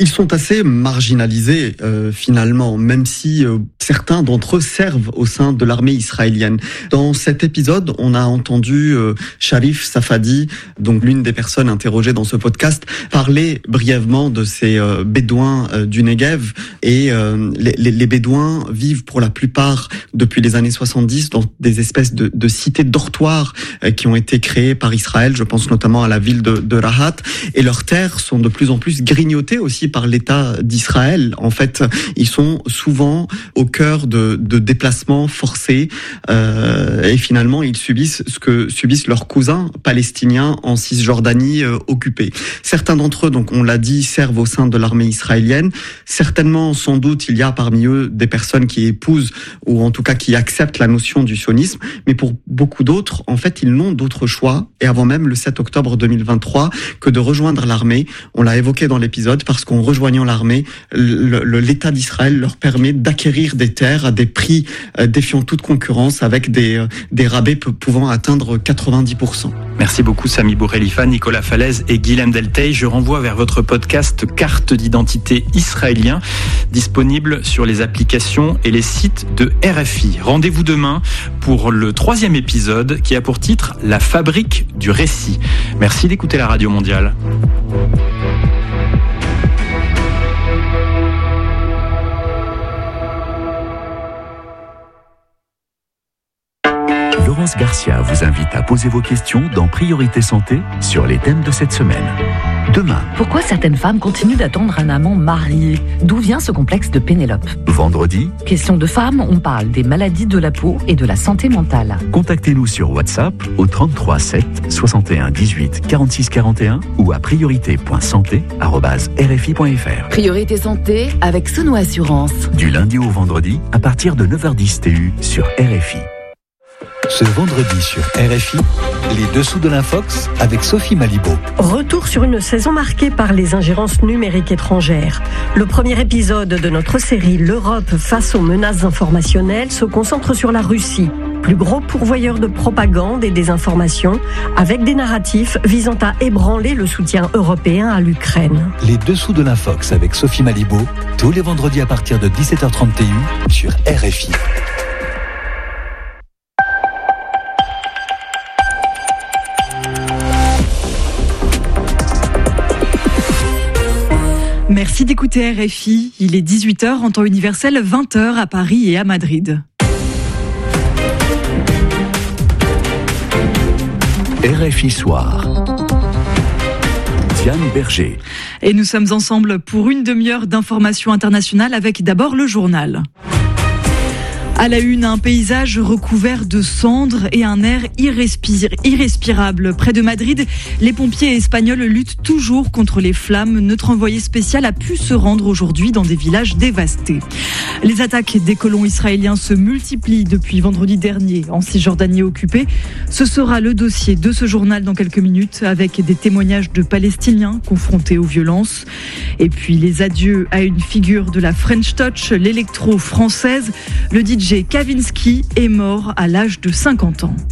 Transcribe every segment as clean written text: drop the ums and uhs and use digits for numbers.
Ils sont assez marginalisés finalement, même si certains d'entre eux servent au sein de l'armée israélienne. Dans cet épisode, on a entendu Sharif Safadi, donc l'une des personnes interrogées dans ce podcast, parler brièvement de ces bédouins du Negev. Et les bédouins vivent pour la plupart depuis les années 70 dans des espèces de cités dortoirs qui ont été créées par Israël. Je pense notamment à la ville de Rahat. Et leurs terres sont de plus en plus grignotées aussi par l'État d'Israël. En fait, ils sont souvent au cœur de déplacements forcés et finalement, ils subissent ce que subissent leurs cousins palestiniens en Cisjordanie occupée. Certains d'entre eux, donc on l'a dit, servent au sein de l'armée israélienne. Certainement, sans doute, il y a parmi eux des personnes qui épousent ou en tout cas qui acceptent la notion du sionisme. Mais pour beaucoup d'autres, en fait, ils n'ont d'autre choix, et avant même le 7 octobre 2023, que de rejoindre l'armée. On l'a évoqué dans l'épisode, parce qu'en rejoignant l'armée, l'État d'Israël leur permet d'acquérir des terres à des prix défiant toute concurrence, avec des rabais pouvant atteindre 90%. Merci beaucoup Sami Bourelifa, Nicolas Falaise et Guilhem Delteil. Je renvoie vers votre podcast Carte d'identité israélien, disponible sur les applications et les sites de RFI. Rendez-vous demain pour le 3e épisode qui a pour titre La fabrique du récit. Merci d'écouter la Radio Mondiale. Laurence Garcia vous invite à poser vos questions dans Priorité Santé sur les thèmes de cette semaine. Demain. Pourquoi certaines femmes continuent d'attendre un amant marié ? D'où vient ce complexe de Pénélope ? Vendredi. Question de femmes, on parle des maladies de la peau et de la santé mentale. Contactez-nous sur WhatsApp au 33 7 61 18 46 41 ou à priorité.santé@rfi.fr. Priorité Santé avec Sono Assurance. Du lundi au vendredi à partir de 9h10 TU sur RFI. Ce vendredi sur RFI, les dessous de l'Infox avec Sophie Malibaud. Retour sur une saison marquée par les ingérences numériques étrangères. Le premier épisode de notre série L'Europe face aux menaces informationnelles se concentre sur la Russie, plus gros pourvoyeur de propagande et désinformation, avec des narratifs visant à ébranler le soutien européen à l'Ukraine. Les dessous de l'Infox avec Sophie Malibaud, tous les vendredis à partir de 17h30 TU sur RFI. Merci d'écouter RFI. Il est 18h en temps universel, 20h à Paris et à Madrid. RFI Soir. Diane Berger. Et nous sommes ensemble pour une demi-heure d'informations internationales avec d'abord le journal. À la une, un paysage recouvert de cendres et un air irrespirable. Près de Madrid, les pompiers espagnols luttent toujours contre les flammes. Notre envoyé spécial a pu se rendre aujourd'hui dans des villages dévastés. Les attaques des colons israéliens se multiplient depuis vendredi dernier en Cisjordanie occupée. Ce sera le dossier de ce journal dans quelques minutes, avec des témoignages de Palestiniens confrontés aux violences. Et puis les adieux à une figure de la French Touch, l'électro française. Le DJ Kavinsky est mort à l'âge de 50 ans.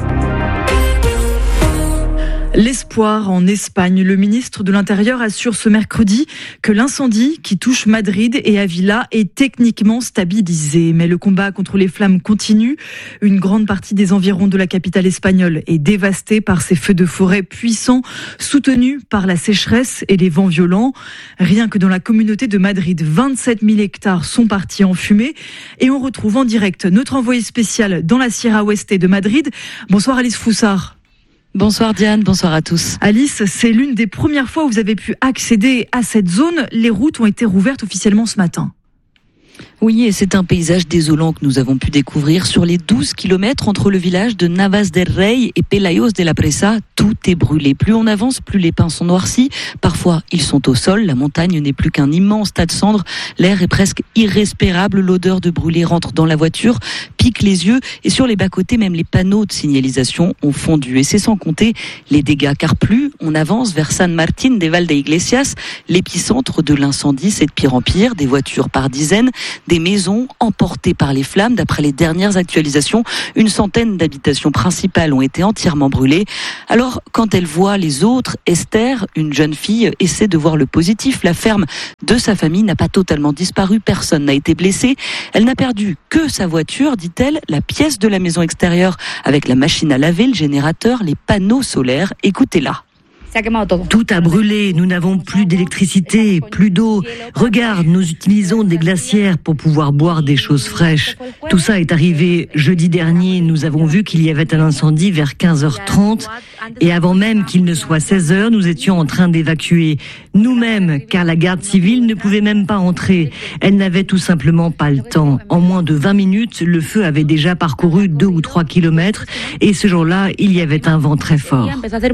L'espoir en Espagne. Le ministre de l'Intérieur assure ce mercredi que l'incendie qui touche Madrid et Avila est techniquement stabilisé. Mais le combat contre les flammes continue. Une grande partie des environs de la capitale espagnole est dévastée par ces feux de forêt puissants, soutenus par la sécheresse et les vents violents. Rien que dans la communauté de Madrid, 27 000 hectares sont partis en fumée. Et on retrouve en direct notre envoyé spécial dans la Sierra Oeste de Madrid. Bonsoir Alice Foussard. Bonsoir Diane, bonsoir à tous. Alice, c'est l'une des premières fois où vous avez pu accéder à cette zone. Les routes ont été rouvertes officiellement ce matin. Oui, et c'est un paysage désolant que nous avons pu découvrir sur les 12 kilomètres entre le village de Navas del Rey et Pelayos de la Presa. Tout est brûlé. Plus on avance, plus les pins sont noircis. Parfois, ils sont au sol. La montagne n'est plus qu'un immense tas de cendres. L'air est presque irrespirable. L'odeur de brûlé rentre dans la voiture, pique les yeux. Et sur les bas-côtés, même les panneaux de signalisation ont fondu. Et c'est sans compter les dégâts. Car plus on avance vers San Martín de Valdeiglesias, l'épicentre de l'incendie, c'est de pire en pire. Des voitures par dizaines, des maisons emportées par les flammes. D'après les dernières actualisations, une centaine d'habitations principales ont été entièrement brûlées. Alors, quand elle voit les autres, Esther, une jeune fille, essaie de voir le positif. La ferme de sa famille n'a pas totalement disparu, personne n'a été blessé. Elle n'a perdu que sa voiture, dit-elle, la pièce de la maison extérieure avec la machine à laver, le générateur, les panneaux solaires. Écoutez-la. Tout a brûlé, nous n'avons plus d'électricité, plus d'eau. Regarde, nous utilisons des glacières pour pouvoir boire des choses fraîches. Tout ça est arrivé jeudi dernier. Nous avons vu qu'il y avait un incendie vers 15h30. Et avant même qu'il ne soit 16h, nous étions en train d'évacuer nous-mêmes, car la garde civile ne pouvait même pas entrer. Elle n'avait tout simplement pas le temps. En moins de 20 minutes, le feu avait déjà parcouru 2 ou 3 kilomètres. Et ce jour-là, il y avait un vent très fort.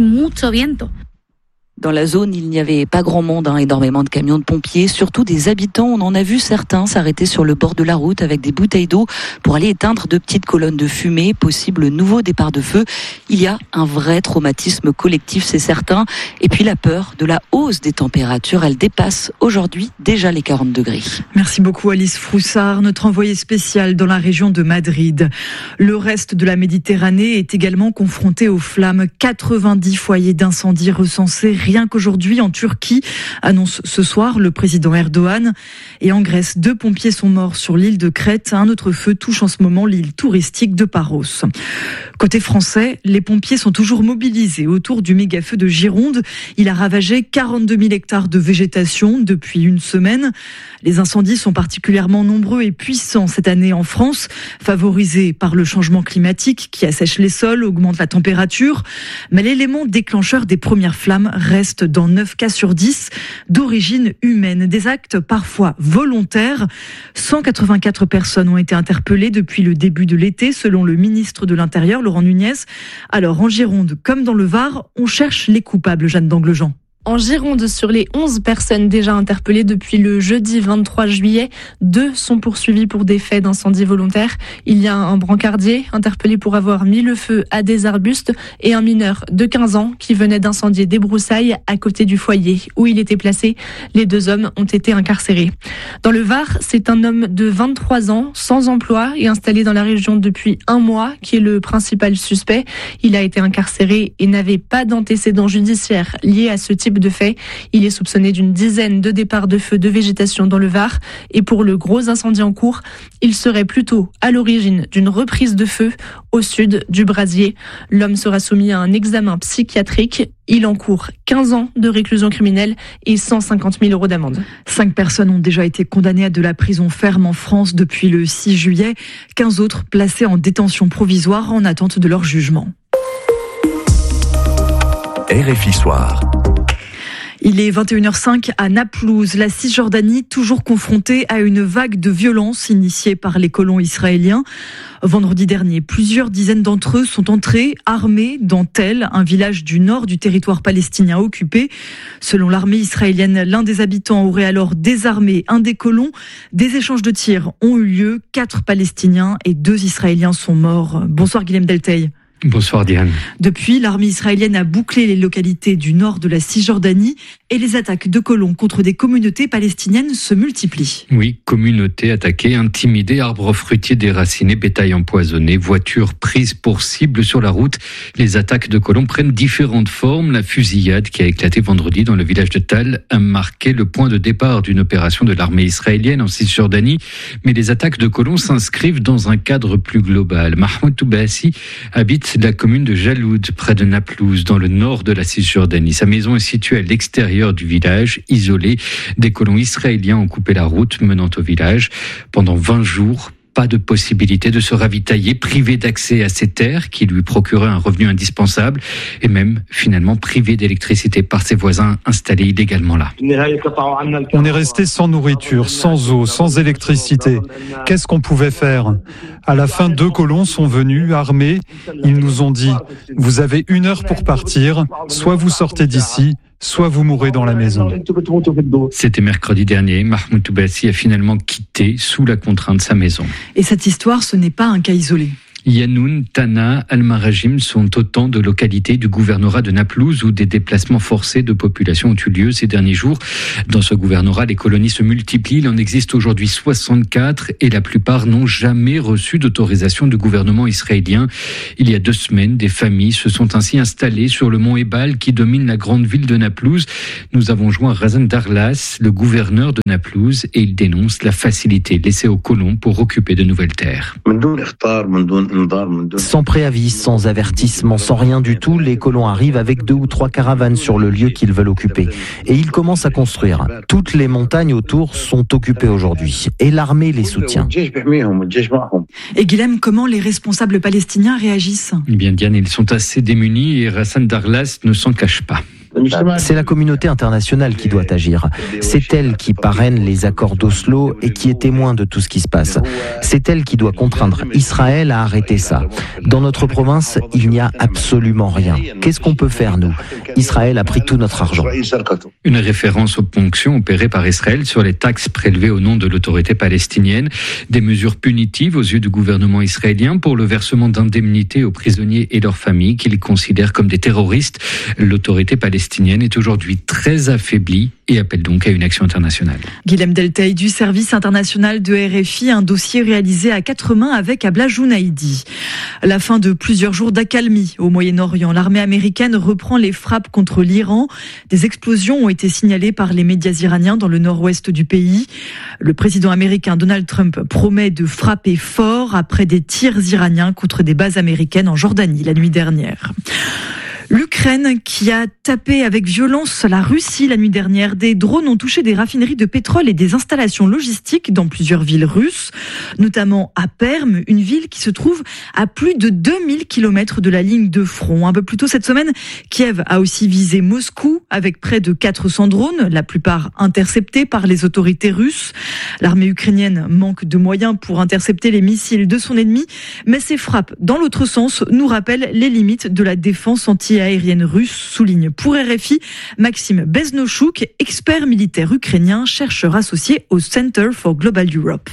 Dans la zone, il n'y avait pas grand monde, énormément de camions de pompiers, surtout des habitants. On en a vu certains s'arrêter sur le bord de la route avec des bouteilles d'eau pour aller éteindre de petites colonnes de fumée, possible nouveau départ de feu. Il y a un vrai traumatisme collectif, c'est certain. Et puis la peur de la hausse des températures, elle dépasse aujourd'hui déjà les 40 degrés. Merci beaucoup Alice Froussard, notre envoyée spéciale dans la région de Madrid. Le reste de la Méditerranée est également confronté aux flammes. 90 foyers d'incendie recensés rien qu'aujourd'hui en Turquie, annonce ce soir le président Erdogan. Et en Grèce, 2 pompiers sont morts sur l'île de Crète. Un autre feu touche en ce moment l'île touristique de Paros. Côté français, les pompiers sont toujours mobilisés autour du méga-feu de Gironde. Il a ravagé 42 000 hectares de végétation depuis une semaine. Les incendies sont particulièrement nombreux et puissants cette année en France, favorisés par le changement climatique qui assèche les sols, augmente la température. Mais l'élément déclencheur des premières flammes reste dans 9 cas sur 10 d'origine humaine. Des actes parfois volontaires. 184 personnes ont été interpellées depuis le début de l'été, selon le ministre de l'Intérieur, Laurent Nunez. Alors en Gironde, comme dans le Var, on cherche les coupables, Jeanne d'Anglejean. En Gironde, sur les 11 personnes déjà interpellées depuis le jeudi 23 juillet, 2 sont poursuivis pour des faits d'incendie volontaire. Il y a un brancardier interpellé pour avoir mis le feu à des arbustes et un mineur de 15 ans qui venait d'incendier des broussailles à côté du foyer où il était placé. Les 2 hommes ont été incarcérés. Dans le Var, c'est un homme de 23 ans, sans emploi et installé dans la région depuis 1 mois, qui est le principal suspect. Il a été incarcéré et n'avait pas d'antécédents judiciaires liés à ce type de fait. Il est soupçonné d'une dizaine de départs de feu de végétation dans le Var. Et pour le gros incendie en cours, il serait plutôt à l'origine d'une reprise de feu au sud du Brasier. L'homme sera soumis à un examen psychiatrique. Il encourt 15 ans de réclusion criminelle et 150 000 € d'amende. 5 personnes ont déjà été condamnées à de la prison ferme en France depuis le 6 juillet. 15 autres placées en détention provisoire en attente de leur jugement. RFI Soir. Il est 21h05 à Naplouse. La Cisjordanie, toujours confrontée à une vague de violence initiée par les colons israéliens. Vendredi dernier, plusieurs dizaines d'entre eux sont entrés armés dans Tel, un village du nord du territoire palestinien occupé. Selon l'armée israélienne, l'un des habitants aurait alors désarmé un des colons. Des échanges de tirs ont eu lieu. 4 Palestiniens et 2 Israéliens sont morts. Bonsoir Guilhem Delteil. Bonsoir Diane. Depuis, l'armée israélienne a bouclé les localités du nord de la Cisjordanie et les attaques de colons contre des communautés palestiniennes se multiplient. Oui, communautés attaquées, intimidées, arbres fruitiers déracinés, bétail empoisonné, voitures prises pour cible sur la route. Les attaques de colons prennent différentes formes. La fusillade qui a éclaté vendredi dans le village de Tal a marqué le point de départ d'une opération de l'armée israélienne en Cisjordanie. Mais les attaques de colons s'inscrivent dans un cadre plus global. Mahmoud Toubassi habite la commune de Jaloud, près de Naplouse, dans le nord de la Cisjordanie. Sa maison est située à l'extérieur du village, isolée. Des colons israéliens ont coupé la route menant au village. Pendant 20 jours, pas de possibilité de se ravitailler, privé d'accès à ses terres qui lui procuraient un revenu indispensable et même finalement privé d'électricité par ses voisins installés illégalement là. On est resté sans nourriture, sans eau, sans électricité. Qu'est-ce qu'on pouvait faire ? À la fin, 2 colons sont venus, armés. Ils nous ont dit « Vous avez 1 heure pour partir, soit vous sortez d'ici, soit vous mourrez dans la maison. » C'était mercredi dernier. Mahmoud Toubassi a finalement quitté sous la contrainte sa maison. Et cette histoire, ce n'est pas un cas isolé. Yanoun, Tana, Al-Marajim sont autant de localités du gouvernorat de Naplouse où des déplacements forcés de population ont eu lieu ces derniers jours. Dans ce gouvernorat, les colonies se multiplient. Il en existe aujourd'hui 64 et la plupart n'ont jamais reçu d'autorisation du gouvernement israélien. Il y a 2 semaines, des familles se sont ainsi installées sur le mont Ebal qui domine la grande ville de Naplouse. Nous avons joint Razan Darlas, le gouverneur de Naplouse, et il dénonce la facilité laissée aux colons pour occuper de nouvelles terres. Sans préavis, sans avertissement, sans rien du tout, les colons arrivent avec 2 ou 3 caravanes sur le lieu qu'ils veulent occuper. Et ils commencent à construire. Toutes les montagnes autour sont occupées aujourd'hui. Et l'armée les soutient. Et Guilhem, comment les responsables palestiniens réagissent ? Eh bien Diane, ils sont assez démunis et Razan Darlas ne s'en cache pas. C'est la communauté internationale qui doit agir. C'est elle qui parraine les accords d'Oslo et qui est témoin de tout ce qui se passe. C'est elle qui doit contraindre Israël à arrêter ça. Dans notre province, il n'y a absolument rien. Qu'est-ce qu'on peut faire, nous ? Israël a pris tout notre argent. Une référence aux ponctions opérées par Israël sur les taxes prélevées au nom de l'autorité palestinienne. Des mesures punitives aux yeux du gouvernement israélien pour le versement d'indemnités aux prisonniers et leurs familles qu'ils considèrent comme des terroristes. L'autorité palestinienne est aujourd'hui très affaiblie et appelle donc à une action internationale. Guilhem Delteil du service international de RFI, un dossier réalisé à 4 mains avec Abla Jounaidi. La fin de plusieurs jours d'accalmie au Moyen-Orient. L'armée américaine reprend les frappes contre l'Iran. Des explosions ont été signalées par les médias iraniens dans le nord-ouest du pays. Le président américain Donald Trump promet de frapper fort après des tirs iraniens contre des bases américaines en Jordanie la nuit dernière. L'Ukraine qui a tapé avec violence la Russie la nuit dernière. Des drones ont touché des raffineries de pétrole et des installations logistiques dans plusieurs villes russes, notamment à Perm, une ville qui se trouve à plus de 2000 km de la ligne de front. Un peu plus tôt cette semaine, Kiev a aussi visé Moscou avec près de 400 drones, la plupart interceptés par les autorités russes. L'armée ukrainienne manque de moyens pour intercepter les missiles de son ennemi, mais ces frappes dans l'autre sens nous rappellent les limites de la défense anti-aérienne russe, souligne pour RFI Maxime Beznochouk, expert militaire ukrainien, chercheur associé au Center for Global Europe.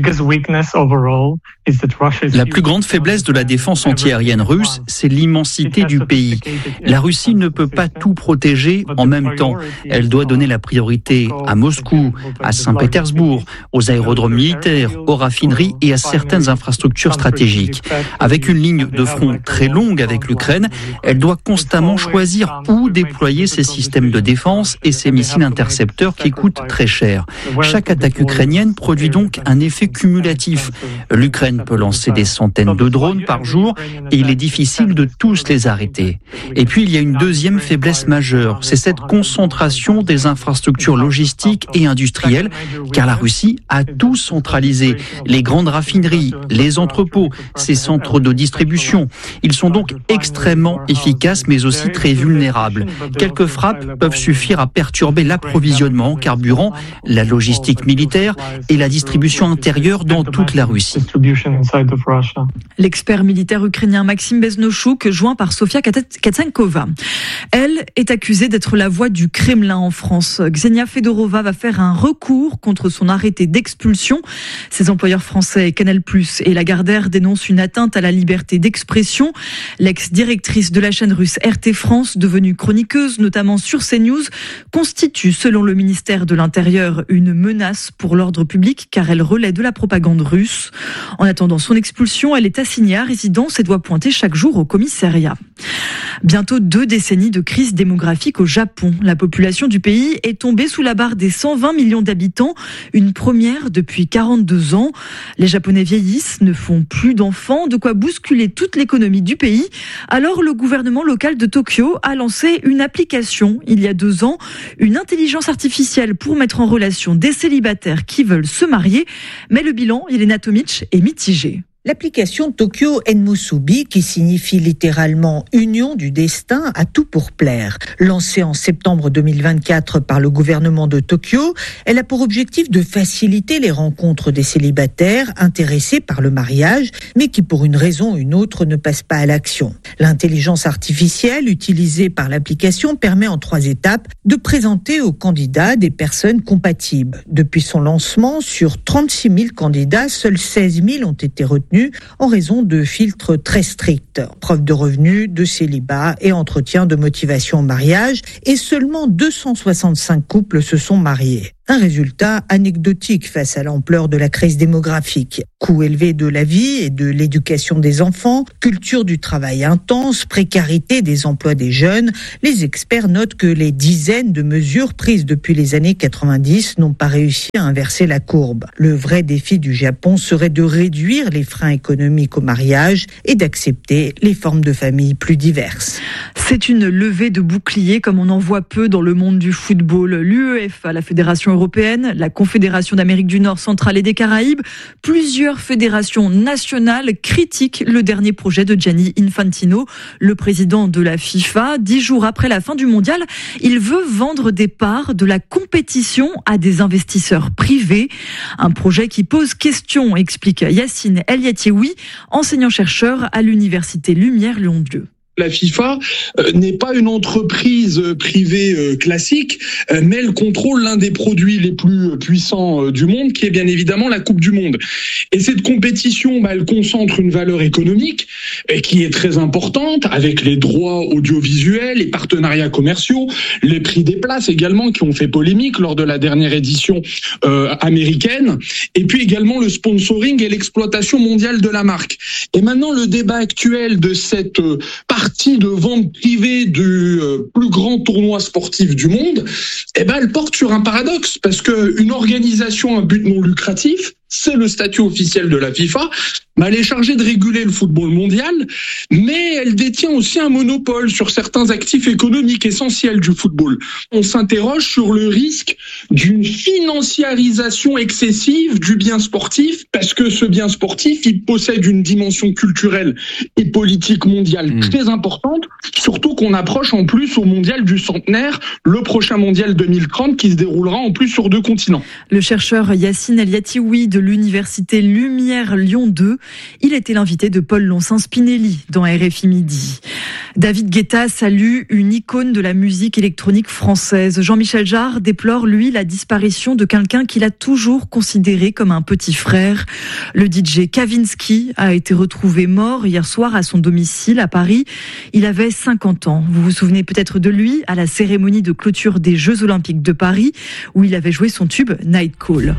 La plus grande faiblesse de la défense antiaérienne russe, c'est l'immensité du pays. La Russie ne peut pas tout protéger en même temps. Elle doit donner la priorité à Moscou, à Saint-Pétersbourg, aux aérodromes militaires, aux raffineries et à certaines infrastructures stratégiques. Avec une ligne de front très longue avec l'Ukraine, elle doit constamment choisir où déployer ses systèmes de défense et ses missiles intercepteurs qui coûtent très cher. Chaque attaque ukrainienne produit donc un effet cumulatif. L'Ukraine peut lancer des centaines de drones par jour et il est difficile de tous les arrêter. Et puis il y a une deuxième faiblesse majeure, c'est cette concentration des infrastructures logistiques et industrielles, car la Russie a tout centralisé. Les grandes raffineries, les entrepôts, ses centres de distribution. Ils sont donc extrêmement efficaces mais aussi très vulnérables. Quelques frappes peuvent suffire à perturber l'approvisionnement en carburant, la logistique militaire et la distribution intérieure dans toute la Russie. L'expert militaire ukrainien Maxime Beznochouk, joint par Sofia Katsenkova. Elle est accusée d'être la voix du Kremlin en France. Ksenia Fedorova va faire un recours contre son arrêté d'expulsion. Ses employeurs français Canal+ et Lagardère dénoncent une atteinte à la liberté d'expression. L'ex-directrice de la chaîne russe RT France, devenue chroniqueuse, notamment sur CNews, constitue, selon le ministère de l'Intérieur, une menace pour l'ordre public car elle relaie de la propagande russe. En attendant son expulsion, elle est assignée à résidence et doit pointer chaque jour au commissariat. Bientôt 2 décennies de crise démographique au Japon. La population du pays est tombée sous la barre des 120 millions d'habitants, une première depuis 42 ans. Les Japonais vieillissent, ne font plus d'enfants, de quoi bousculer toute l'économie du pays. Alors le gouvernement local de Tokyo a lancé une application il y a 2 ans, une intelligence artificielle pour mettre en relation des célibataires qui veulent se marier. Mais le bilan, Yelena Tomic, est mitigé. L'application Tokyo Enmusubi, qui signifie littéralement « Union du destin », a tout pour plaire. Lancée en septembre 2024 par le gouvernement de Tokyo, elle a pour objectif de faciliter les rencontres des célibataires intéressés par le mariage, mais qui pour une raison ou une autre ne passent pas à l'action. L'intelligence artificielle utilisée par l'application permet en 3 étapes de présenter aux candidats des personnes compatibles. Depuis son lancement, sur 36 000 candidats, seuls 16 000 ont été retenus détenus en raison de filtres très stricts. Preuve de revenus, de célibat et entretien de motivation au mariage. Et seulement 265 couples se sont mariés. Un résultat anecdotique face à l'ampleur de la crise démographique. Coût élevé de la vie et de l'éducation des enfants, culture du travail intense, précarité des emplois des jeunes. Les experts notent que les dizaines de mesures prises depuis les années 90 n'ont pas réussi à inverser la courbe. Le vrai défi du Japon serait de réduire les freins économiques au mariage et d'accepter les formes de famille plus diverses. C'est une levée de bouclier comme on en voit peu dans le monde du football. L'UEFA, la Fédération européenne, la Confédération d'Amérique du Nord, centrale et des Caraïbes, plusieurs fédérations nationales critiquent le dernier projet de Gianni Infantino, le président de la FIFA. 10 jours après la fin du mondial, il veut vendre des parts de la compétition à des investisseurs privés. Un projet qui pose question, explique Yacine El Yatiewi, enseignant-chercheur à l'université Lumière Lyon 2. La FIFA n'est pas une entreprise privée classique, mais elle contrôle l'un des produits les plus puissants du monde, qui est bien évidemment la Coupe du Monde. Et cette compétition, elle concentre une valeur économique qui est très importante, avec les droits audiovisuels, les partenariats commerciaux, les prix des places également, qui ont fait polémique lors de la dernière édition américaine, et puis également le sponsoring et l'exploitation mondiale de la marque. Et maintenant, le débat actuel de cette partie de vente privée du plus grand tournoi sportif du monde, elle porte sur un paradoxe, parce que une organisation à but non lucratif, c'est le statut officiel de la FIFA, elle est chargée de réguler le football mondial, mais elle détient aussi un monopole sur certains actifs économiques essentiels du football. On s'interroge sur le risque d'une financiarisation excessive du bien sportif, parce que ce bien sportif, il possède une dimension culturelle et politique mondiale très importante, surtout qu'on approche en plus au mondial du centenaire, le prochain mondial 2030 qui se déroulera en plus sur 2 continents. Le chercheur Yacine El Yatiewi de l'université Lumière Lyon 2, il était l'invité de Paul Loncin-Spinelli dans RFI Midi. David Guetta salue une icône de la musique électronique française. Jean-Michel Jarre déplore, lui, la disparition de quelqu'un qu'il a toujours considéré comme un petit frère. Le DJ Kavinsky a été retrouvé mort hier soir à son domicile à Paris. Il avait 50 ans. Vous vous souvenez peut-être de lui à la cérémonie de clôture des Jeux Olympiques de Paris, où il avait joué son tube Night Call.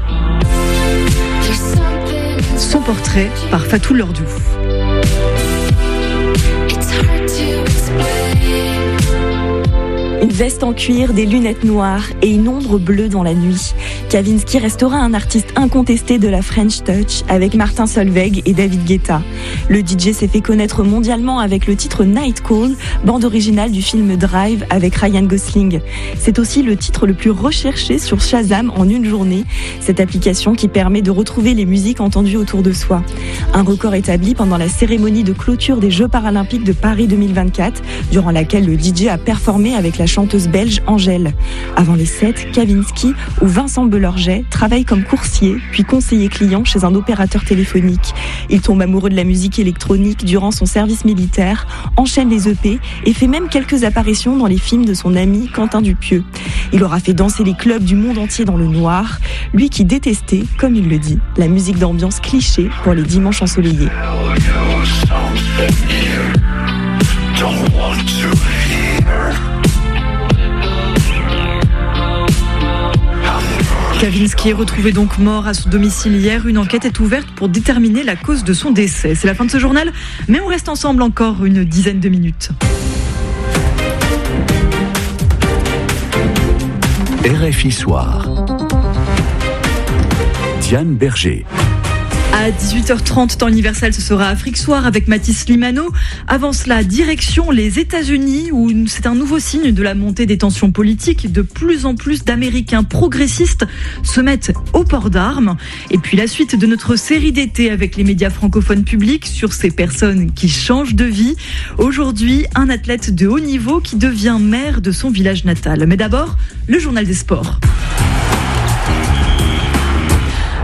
Son portrait par Fatou Lordou. Une veste en cuir, des lunettes noires et une ombre bleue dans la nuit. Kavinsky restera un artiste incontesté de la French Touch avec Martin Solveig et David Guetta. Le DJ s'est fait connaître mondialement avec le titre Night Call, bande originale du film Drive avec Ryan Gosling. C'est aussi le titre le plus recherché sur Shazam en une journée, cette application qui permet de retrouver les musiques entendues autour de soi. Un record établi pendant la cérémonie de clôture des Jeux Paralympiques de Paris 2024, durant laquelle le DJ a performé avec la chanteuse belge Angèle. Avant les sets, Kavinsky ou Vincent Belorget travaille comme coursier, puis conseiller client chez un opérateur téléphonique. Il tombe amoureux de la musique électronique durant son service militaire, enchaîne les EP et fait même quelques apparitions dans les films de son ami Quentin Dupieux. Il aura fait danser les clubs du monde entier dans le noir, lui qui détestait, comme il le dit, la musique d'ambiance cliché pour les dimanches ensoleillés. Kavinsky est retrouvé donc mort à son domicile hier. Une enquête est ouverte pour déterminer la cause de son décès. C'est la fin de ce journal, mais on reste ensemble encore une dizaine de minutes. RFI Soir. Diane Berger. À 18h30, temps universel, ce sera Afrique Soir avec Mathis Limano. Avant cela, direction les États-Unis, où c'est un nouveau signe de la montée des tensions politiques. De plus en plus d'Américains progressistes se mettent au port d'armes. Et puis la suite de notre série d'été avec les médias francophones publics sur ces personnes qui changent de vie. Aujourd'hui, un athlète de haut niveau qui devient maire de son village natal. Mais d'abord, le journal des sports.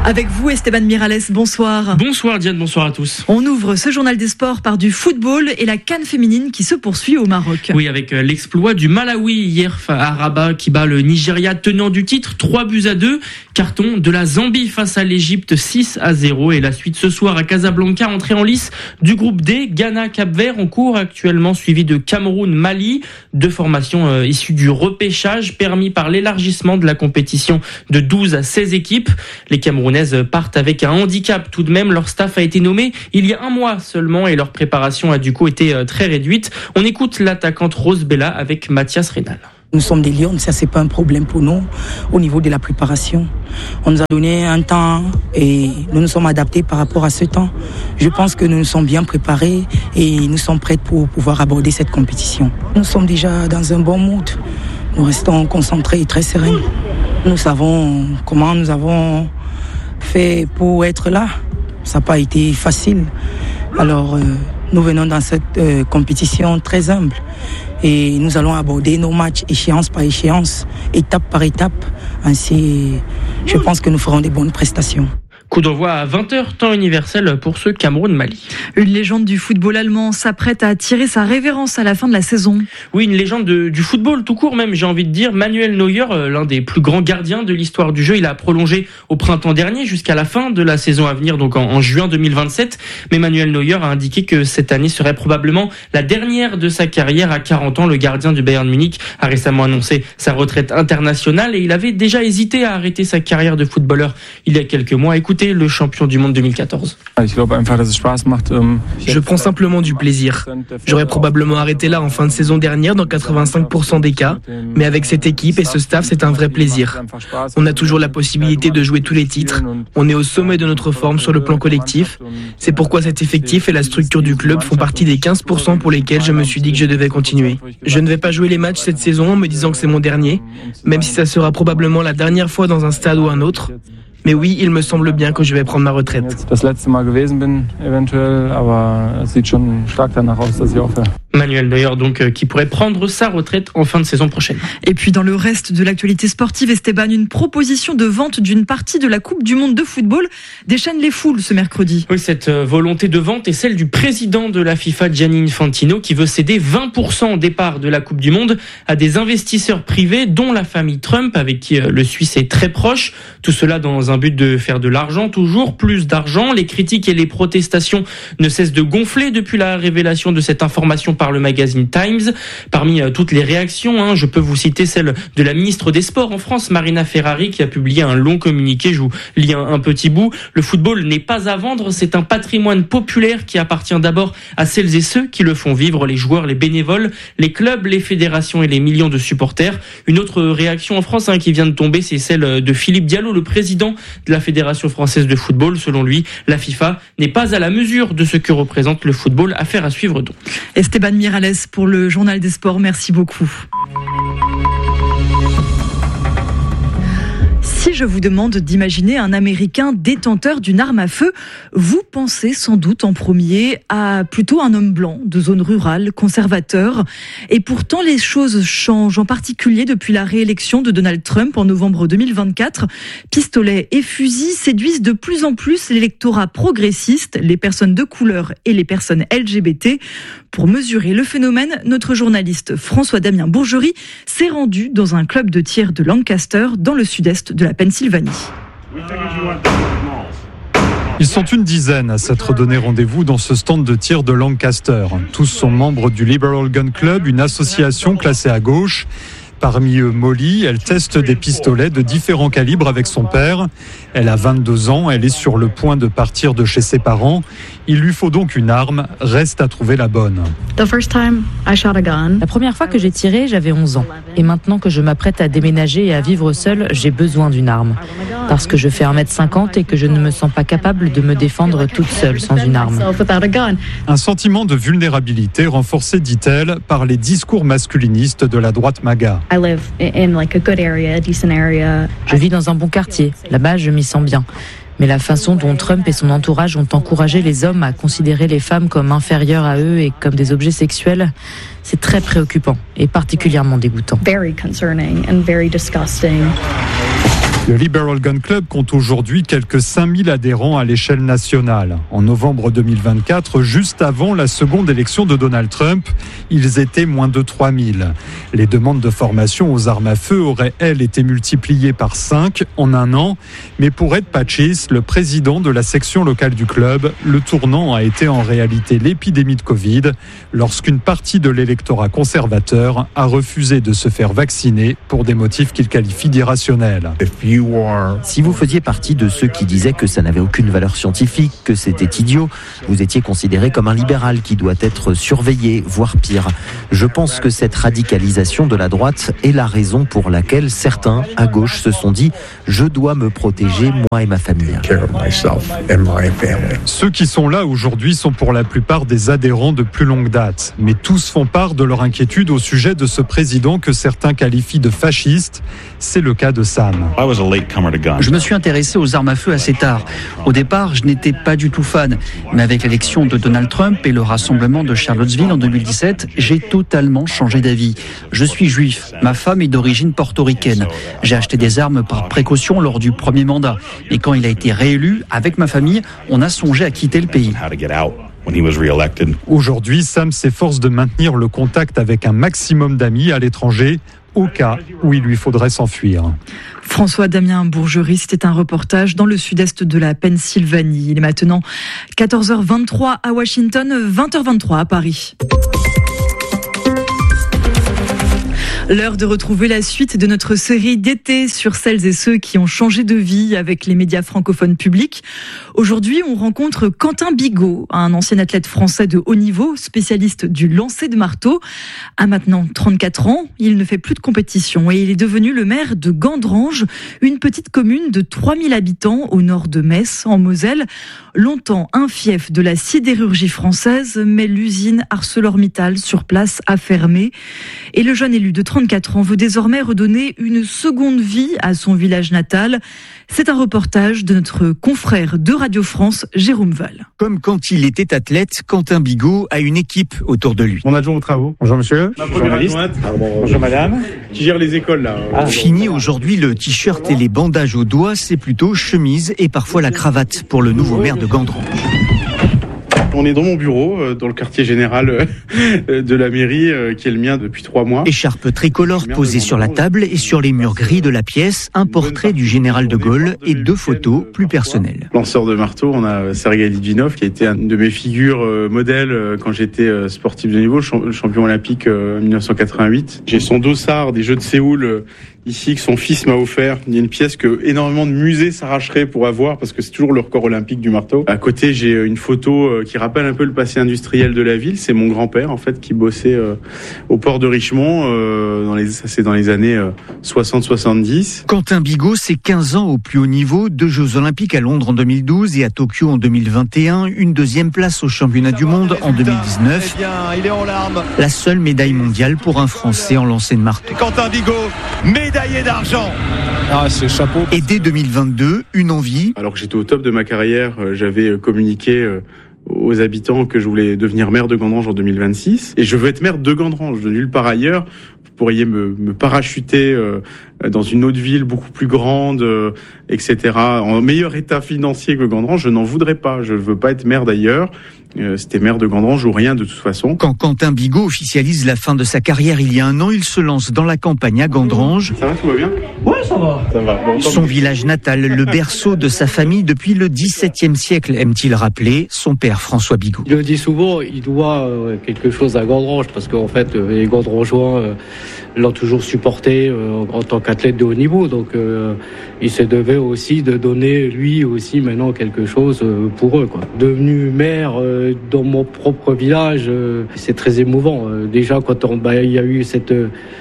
Avec vous, Esteban Miralles, bonsoir. Bonsoir Diane, bonsoir à tous. On ouvre ce journal des sports par du football et la CAN féminine qui se poursuit au Maroc. Oui, avec l'exploit du Malawi hier à Rabat qui bat le Nigeria tenant du titre 3-2. Carton de la Zambie face à l'Égypte 6-0 et la suite ce soir à Casablanca, entrée en lice du groupe D, Ghana-Cap-Vert en cours actuellement suivi de Cameroun-Mali. Deux formations issues du repêchage permis par l'élargissement de la compétition de 12 à 16 équipes. Les Camerounaises partent avec un handicap tout de même. Leur staff a été nommé il y a un mois seulement et leur préparation a du coup été très réduite. On écoute l'attaquante Rose Bella avec Mathias Rénal. Nous sommes des lions, ça c'est pas un problème pour nous au niveau de la préparation. On nous a donné un temps et nous nous sommes adaptés par rapport à ce temps. Je pense que nous nous sommes bien préparés et nous sommes prêts pour pouvoir aborder cette compétition. Nous sommes déjà dans un bon mood. Nous restons concentrés et très sereins. Nous savons comment nous avons fait pour être là. Ça n'a pas été facile. Alors nous venons dans cette compétition très humble. Et nous allons aborder nos matchs échéance par échéance, étape par étape. Ainsi, je pense que nous ferons des bonnes prestations. Coup d'envoi à 20h, temps universel pour ce Cameroun-Mali. Une légende du football allemand s'apprête à tirer sa révérence à la fin de la saison. Oui, une légende du football tout court même, j'ai envie de dire. Manuel Neuer, l'un des plus grands gardiens de l'histoire du jeu, il a prolongé au printemps dernier jusqu'à la fin de la saison à venir, donc en juin 2027. Mais Manuel Neuer a indiqué que cette année serait probablement la dernière de sa carrière. À 40 ans, le gardien du Bayern Munich a récemment annoncé sa retraite internationale et il avait déjà hésité à arrêter sa carrière de footballeur il y a quelques mois. Écoutez le champion du monde 2014. Je prends simplement du plaisir. J'aurais probablement arrêté là en fin de saison dernière dans 85% des cas, mais avec cette équipe et ce staff, c'est un vrai plaisir. On a toujours la possibilité de jouer tous les titres. On est au sommet de notre forme sur le plan collectif. C'est pourquoi cet effectif et la structure du club font partie des 15% pour lesquels je me suis dit que je devais continuer. Je ne vais pas jouer les matchs cette saison en me disant que c'est mon dernier, même si ça sera probablement la dernière fois dans un stade ou un autre. Mais oui, il me semble bien que je vais prendre ma retraite. Manuel Neuer donc qui pourrait prendre sa retraite en fin de saison prochaine. Et puis dans le reste de l'actualité sportive, Esteban, une proposition de vente d'une partie de la Coupe du Monde de football déchaîne les foules ce mercredi. Oui, cette volonté de vente est celle du président de la FIFA, Gianni Infantino, qui veut céder 20% des parts de la Coupe du Monde à des investisseurs privés, dont la famille Trump, avec qui le Suisse est très proche. Tout cela dans un but de faire de l'argent, toujours plus d'argent. Les critiques et les protestations ne cessent de gonfler depuis la révélation de cette information par le magazine Times. Parmi toutes les réactions, je peux vous citer celle de la ministre des Sports en France, Marina Ferrari, qui a publié un long communiqué. Je vous lis un petit bout. Le football n'est pas à vendre, c'est un patrimoine populaire qui appartient d'abord à celles et ceux qui le font vivre, les joueurs, les bénévoles, les clubs, les fédérations et les millions de supporters. Une autre réaction en France qui vient de tomber, c'est celle de Philippe Diallo, le président de la Fédération française de football. Selon lui, la FIFA n'est pas à la mesure de ce que représente le football. Affaire à suivre donc. Esteban Miralles pour le Journal des Sports, merci beaucoup. Si je vous demande d'imaginer un Américain détenteur d'une arme à feu, vous pensez sans doute en premier à plutôt un homme blanc de zone rurale, conservateur. Et pourtant, les choses changent, en particulier depuis la réélection de Donald Trump en novembre 2024. Pistolets et fusils séduisent de plus en plus l'électorat progressiste, les personnes de couleur et les personnes LGBT. Pour mesurer le phénomène, notre journaliste François-Damien Bourgerie s'est rendu dans un club de tir de Lancaster, dans le sud-est de la Pennsylvanie. Ils sont une dizaine à s'être donné rendez-vous dans ce stand de tir de Lancaster. Tous sont membres du Liberal Gun Club, une association classée à gauche. Parmi eux, Molly, elle teste des pistolets de différents calibres avec son père. Elle a 22 ans, elle est sur le point de partir de chez ses parents. Il lui faut donc une arme, reste à trouver la bonne. La première fois que j'ai tiré, j'avais 11 ans. Et maintenant que je m'apprête à déménager et à vivre seule, j'ai besoin d'une arme. Parce que je fais 1m50 et que je ne me sens pas capable de me défendre toute seule sans une arme. Un sentiment de vulnérabilité renforcé, dit-elle, par les discours masculinistes de la droite MAGA. Je vis dans un bon quartier. Là-bas, je m'y sens bien. Mais la façon dont Trump et son entourage ont encouragé les hommes à considérer les femmes comme inférieures à eux et comme des objets sexuels, c'est très préoccupant et particulièrement dégoûtant. Le Liberal Gun Club compte aujourd'hui quelques 5000 adhérents à l'échelle nationale. En novembre 2024, juste avant la seconde élection de Donald Trump, ils étaient moins de 3000. Les demandes de formation aux armes à feu auraient, elles, été multipliées par 5 en un an. Mais pour Ed Patchis, le président de la section locale du club, le tournant a été en réalité l'épidémie de Covid, lorsqu'une partie de l'électorat conservateur a refusé de se faire vacciner pour des motifs qu'il qualifie d'irrationnels. Si vous faisiez partie de ceux qui disaient que ça n'avait aucune valeur scientifique, que c'était idiot, vous étiez considéré comme un libéral qui doit être surveillé, voire pire. Je pense que cette radicalisation de la droite est la raison pour laquelle certains, à gauche, se sont dit « je dois me protéger, moi et ma famille ». Ceux qui sont là aujourd'hui sont pour la plupart des adhérents de plus longue date. Mais tous font part de leur inquiétude au sujet de ce président que certains qualifient de fasciste. C'est le cas de Sam. Je me suis intéressé aux armes à feu assez tard. Au départ, je n'étais pas du tout fan. Mais avec l'élection de Donald Trump et le rassemblement de Charlottesville en 2017, j'ai totalement changé d'avis. Je suis juif. Ma femme est d'origine portoricaine. J'ai acheté des armes par précaution lors du premier mandat. Et quand il a été réélu, avec ma famille, on a songé à quitter le pays. Aujourd'hui, Sam s'efforce de maintenir le contact avec un maximum d'amis à l'étranger, au cas où il lui faudrait s'enfuir. François-Damien Bourgerie, c'était un reportage dans le sud-est de la Pennsylvanie. Il est maintenant 14h23 à Washington, 20h23 à Paris. L'heure de retrouver la suite de notre série d'été sur celles et ceux qui ont changé de vie avec les médias francophones publics. Aujourd'hui, on rencontre Quentin Bigot, un ancien athlète français de haut niveau, spécialiste du lancer de marteau. À maintenant 34 ans, il ne fait plus de compétition et il est devenu le maire de Gandrange, une petite commune de 3000 habitants au nord de Metz, en Moselle. Longtemps un fief de la sidérurgie française, mais l'usine ArcelorMittal sur place a fermé. Et le jeune élu de 34 ans veut désormais redonner une seconde vie à son village natal. C'est un reportage de notre confrère de Radio France, Jérôme Val. Comme quand il était athlète, Quentin Bigot a une équipe autour de lui. Mon adjoint aux travaux. Bonjour monsieur. Bonjour madame. Qui gère les écoles là. Fini aujourd'hui le t-shirt et les bandages aux doigts, c'est plutôt chemise et parfois la cravate pour le nouveau maire de Gandrange. On est dans mon bureau, dans le quartier général de la mairie, qui est le mien depuis 3 mois. Écharpe tricolore posée sur la table et sur les murs gris de la pièce, un portrait du général de Gaulle et 2 photos plus personnelles. Lanceur de marteau, on a Sergei Litvinov, qui a été une de mes figures modèles quand j'étais sportif de niveau, champion olympique en 1988. J'ai son dossard des Jeux de Séoul ici que son fils m'a offert. Il y a une pièce que énormément de musées s'arracheraient pour avoir parce que c'est toujours le record olympique du marteau. À côté, j'ai une photo qui rappelle un peu le passé industriel de la ville. C'est mon grand-père en fait qui bossait au port de Richemont c'est dans les années 60-70. Quentin Bigot, c'est 15 ans au plus haut niveau, 2 Jeux olympiques à Londres en 2012 et à Tokyo en 2021, une 2e place au championnat du monde en 2019. Il est en larmes. La seule médaille mondiale pour un Français en lancer de marteau. Quentin Bigot, médaillé d'argent. Ah, ce chapeau. Et dès 2022, une envie. Alors que j'étais au top de ma carrière, j'avais communiqué aux habitants que je voulais devenir maire de Gandrange en 2026. Et je veux être maire de Gandrange, de nulle part ailleurs. Vous pourriez me parachuter dans une autre ville beaucoup plus grande, etc. En meilleur état financier que Gandrange, je n'en voudrais pas. Je veux pas être maire d'ailleurs. C'était maire de Gandrange ou rien de toute façon. Quand Quentin Bigot officialise la fin de sa carrière il y a un an, il se lance dans la campagne à Gandrange. Ça va, tout va bien ? Ouais, ça va. Ça va. Bon, son village natal, le berceau de sa famille depuis le XVIIe siècle, aime-t-il rappeler son père François Bigot. Il le dit souvent, il doit quelque chose à Gandrange parce qu'en fait, les Gandrangeois l'ont toujours supporté en tant qu'athlète de haut niveau. Donc, il se devait aussi de donner lui aussi maintenant quelque chose pour eux, quoi. Devenu maire dans mon propre village, c'est très émouvant. Déjà, quand il y a eu cette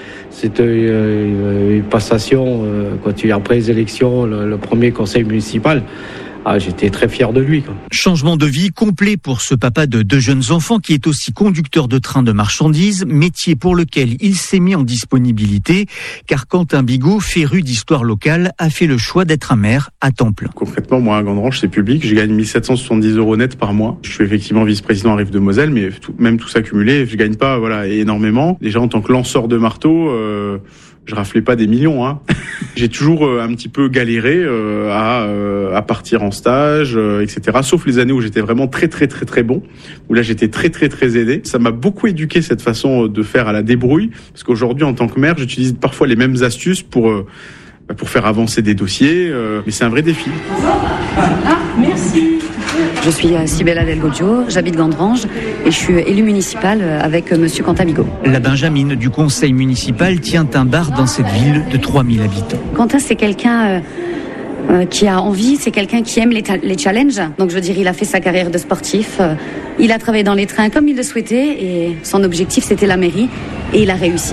passation, après les élections, le premier conseil municipal, j'étais très fier de lui, quoi. Changement de vie complet pour ce papa de 2 jeunes enfants qui est aussi conducteur de train de marchandises, métier pour lequel il s'est mis en disponibilité, car Quentin Bigot, féru d'histoire locale, a fait le choix d'être un maire à temps plein. Concrètement, moi à Gandrange, c'est public, je gagne 1770 € net par mois. Je suis effectivement vice-président à Rive de Moselle, mais même tout ça cumulé, je gagne pas énormément. Déjà en tant que lanceur de marteau, Je raflais pas des millions, hein. J'ai toujours un petit peu galéré à partir en stage, etc. Sauf les années où j'étais vraiment très bon, où là j'étais très aidé. Ça m'a beaucoup éduqué cette façon de faire à la débrouille, parce qu'aujourd'hui en tant que maire, j'utilise parfois les mêmes astuces pour faire avancer des dossiers, mais c'est un vrai défi. Merci. Je suis Sibella Delgoggio, j'habite Gandrange et je suis élue municipale avec monsieur Quentin Bigot. La Benjamine du conseil municipal tient un bar dans cette ville de 3000 habitants. Quentin, c'est quelqu'un qui a envie, c'est quelqu'un qui aime les challenges. Donc je veux dire, il a fait sa carrière de sportif, il a travaillé dans les trains comme il le souhaitait et son objectif c'était la mairie et il a réussi.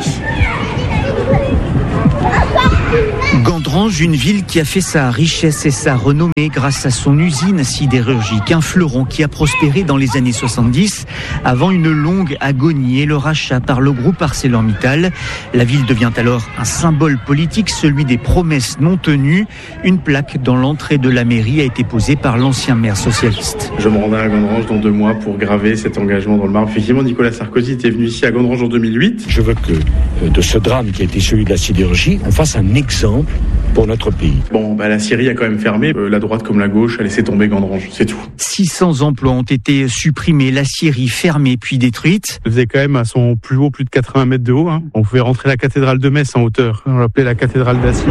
Gandrange, une ville qui a fait sa richesse et sa renommée grâce à son usine sidérurgique, un fleuron qui a prospéré dans les années 70 avant une longue agonie et le rachat par le groupe ArcelorMittal. La ville devient alors un symbole politique, celui des promesses non tenues. Une plaque dans l'entrée de la mairie a été posée par l'ancien maire socialiste. Je me rendrai à Gandrange dans 2 mois pour graver cet engagement dans le marbre. Effectivement, Nicolas Sarkozy était venu ici à Gandrange en 2008. Je veux que de ce drame qui a été celui de la sidérurgie, on fasse un exemple pour notre pays. Bon, la Syrie a quand même fermé. La droite comme la gauche a laissé tomber Gandrange, c'est tout. 600 emplois ont été supprimés, la Syrie fermée puis détruite. Elle faisait quand même à son plus haut plus de 80 mètres de haut. Hein. On pouvait rentrer la cathédrale de Metz en hauteur. On l'appelait la cathédrale d'acier.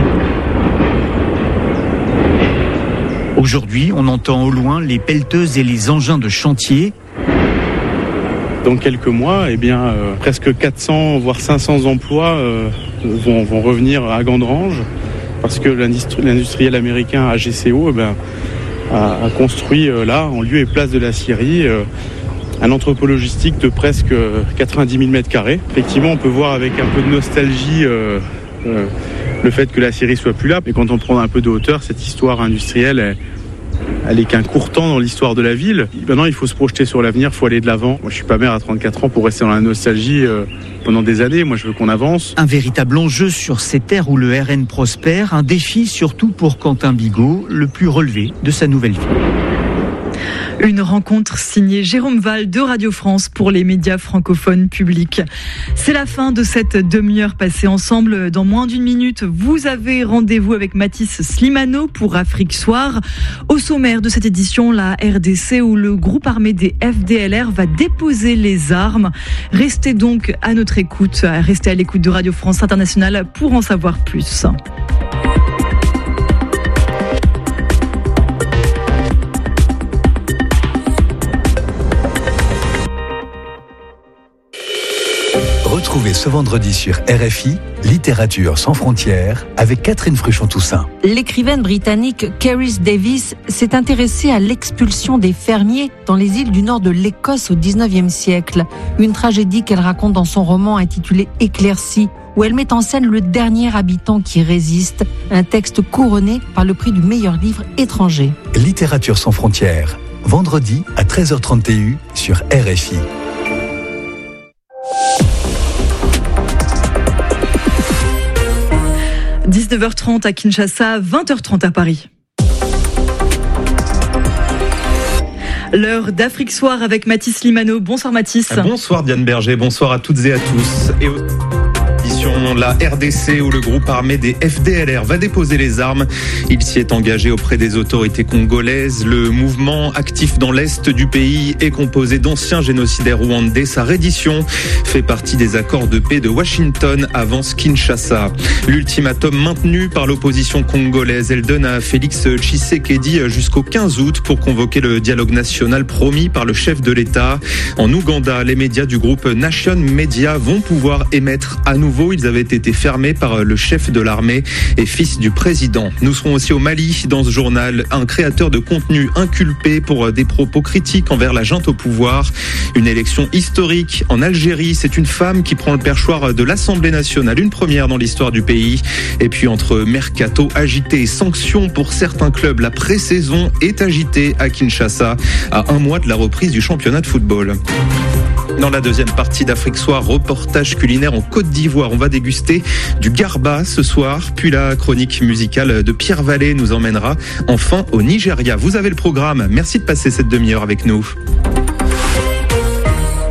Aujourd'hui, on entend au loin les pelleteuses et les engins de chantier. Dans quelques mois, presque 400 voire 500 emplois vont revenir à Gandrange parce que l'industriel américain AGCO a construit là, en lieu et place de la scierie, un entrepôt logistique de presque 90 000 mètres carrés. Effectivement, on peut voir avec un peu de nostalgie le fait que la scierie soit plus là. Mais quand on prend un peu de hauteur, cette histoire industrielle, elle est qu'un court temps dans l'histoire de la ville. Maintenant, il faut se projeter sur l'avenir, il faut aller de l'avant. Moi, je suis pas maire à 34 ans pour rester dans la nostalgie pendant des années. Moi, je veux qu'on avance. Un véritable enjeu sur ces terres où le RN prospère. Un défi surtout pour Quentin Bigot, le plus relevé de sa nouvelle vie. Une rencontre signée Jérôme Val de Radio France pour les médias francophones publics. C'est la fin de cette demi-heure passée ensemble. Dans moins d'1 minute, vous avez rendez-vous avec Mathis Slimano pour Afrique Soir. Au sommaire de cette édition, la RDC où le groupe armé des FDLR va déposer les armes. Restez donc à notre écoute, restez à l'écoute de Radio France Internationale pour en savoir plus. Retrouvez ce vendredi sur RFI, Littérature sans frontières, avec Catherine Fruchon-Toussaint. L'écrivaine britannique Kerry Davis s'est intéressée à l'expulsion des fermiers dans les îles du nord de l'Écosse au XIXe siècle. Une tragédie qu'elle raconte dans son roman intitulé Éclaircie, où elle met en scène le dernier habitant qui résiste, un texte couronné par le prix du meilleur livre étranger. Littérature sans frontières, vendredi à 13h30 TU sur RFI. – 19h30 à Kinshasa, 20h30 à Paris. L'heure d'Afrique Soir avec Mathis Slimano. Bonsoir Mathis. Bonsoir Diane Berger, bonsoir à toutes et à tous. Et la RDC où le groupe armé des FDLR va déposer les armes. Il s'y est engagé auprès des autorités congolaises. Le mouvement actif dans l'est du pays est composé d'anciens génocidaires rwandais. Sa reddition fait partie des accords de paix de Washington, avance Kinshasa. L'ultimatum maintenu par l'opposition congolaise, elle donne à Félix Tshisekedi jusqu'au 15 août pour convoquer le dialogue national promis par le chef de l'État. En Ouganda, les médias du groupe Nation Media vont pouvoir émettre à nouveau. Ils avaient été fermés par le chef de l'armée et fils du président. Nous serons aussi au Mali. Dans ce journal, un créateur de contenu inculpé pour des propos critiques envers la junte au pouvoir. Une élection historique en Algérie. C'est une femme qui prend le perchoir de l'Assemblée nationale. Une première dans l'histoire du pays. Et puis entre mercato agité et sanctions pour certains clubs, la pré-saison est agitée à Kinshasa à 1 mois de la reprise du championnat de football. Dans la deuxième partie d'Afrique Soir, reportage culinaire en Côte d'Ivoire. On va déguster du garba ce soir. Puis la chronique musicale de Pierre Vallée nous emmènera enfin au Nigeria. Vous avez le programme. Merci de passer cette demi-heure avec nous.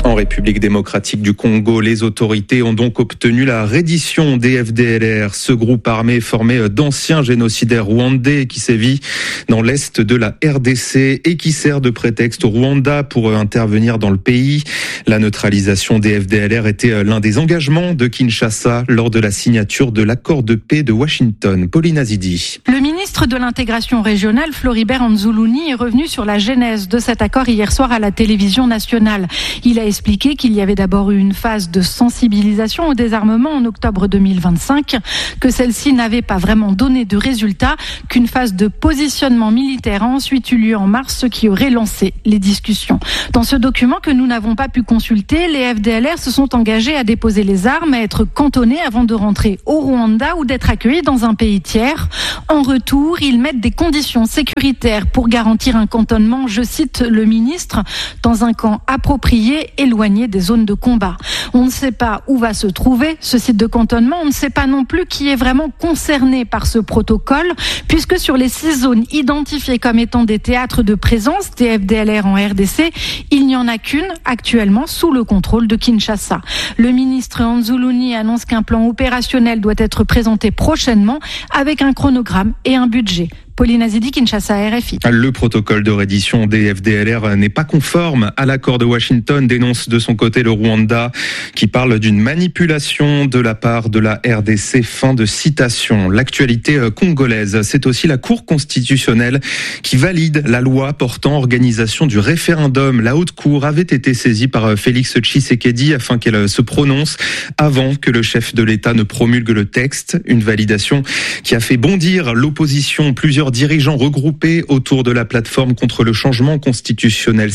En République démocratique du Congo, les autorités ont donc obtenu la reddition des FDLR, ce groupe armé formé d'anciens génocidaires rwandais qui sévit dans l'est de la RDC et qui sert de prétexte au Rwanda pour intervenir dans le pays. La neutralisation des FDLR était l'un des engagements de Kinshasa lors de la signature de l'accord de paix de Washington. Pauline Azidi. Le ministre de l'intégration régionale, Floribert Anzuluni, est revenu sur la genèse de cet accord hier soir à la télévision nationale. Il a expliqué qu'il y avait d'abord eu une phase de sensibilisation au désarmement en octobre 2025, que celle-ci n'avait pas vraiment donné de résultats, qu'une phase de positionnement militaire a ensuite eu lieu en mars, ce qui aurait lancé les discussions. Dans ce document que nous n'avons pas pu consulter, les FDLR se sont engagés à déposer les armes, à être cantonnés avant de rentrer au Rwanda ou d'être accueillis dans un pays tiers. En retour, ils mettent des conditions sécuritaires pour garantir un cantonnement, je cite le ministre, dans un camp approprié, éloigné des zones de combat. On ne sait pas où va se trouver ce site de cantonnement, on ne sait pas non plus qui est vraiment concerné par ce protocole, puisque sur les 6 zones identifiées comme étant des théâtres de présence des FDLR en RDC, il n'y en a qu'une actuellement sous le contrôle de Kinshasa. Le ministre Anzuluni annonce qu'un plan opérationnel doit être présenté prochainement avec un chronogramme et un budget. Pauline Azidi, Kinshasa, RFI. Le protocole de reddition des FDLR n'est pas conforme à l'accord de Washington, dénonce de son côté le Rwanda, qui parle d'une manipulation de la part de la RDC. Fin de citation. L'actualité congolaise, c'est aussi la Cour constitutionnelle qui valide la loi portant organisation du référendum. La Haute Cour avait été saisie par Félix Tshisekedi afin qu'elle se prononce avant que le chef de l'État ne promulgue le texte. Une validation qui a fait bondir l'opposition. Plusieurs dirigeants regroupés autour de la plateforme contre le changement constitutionnel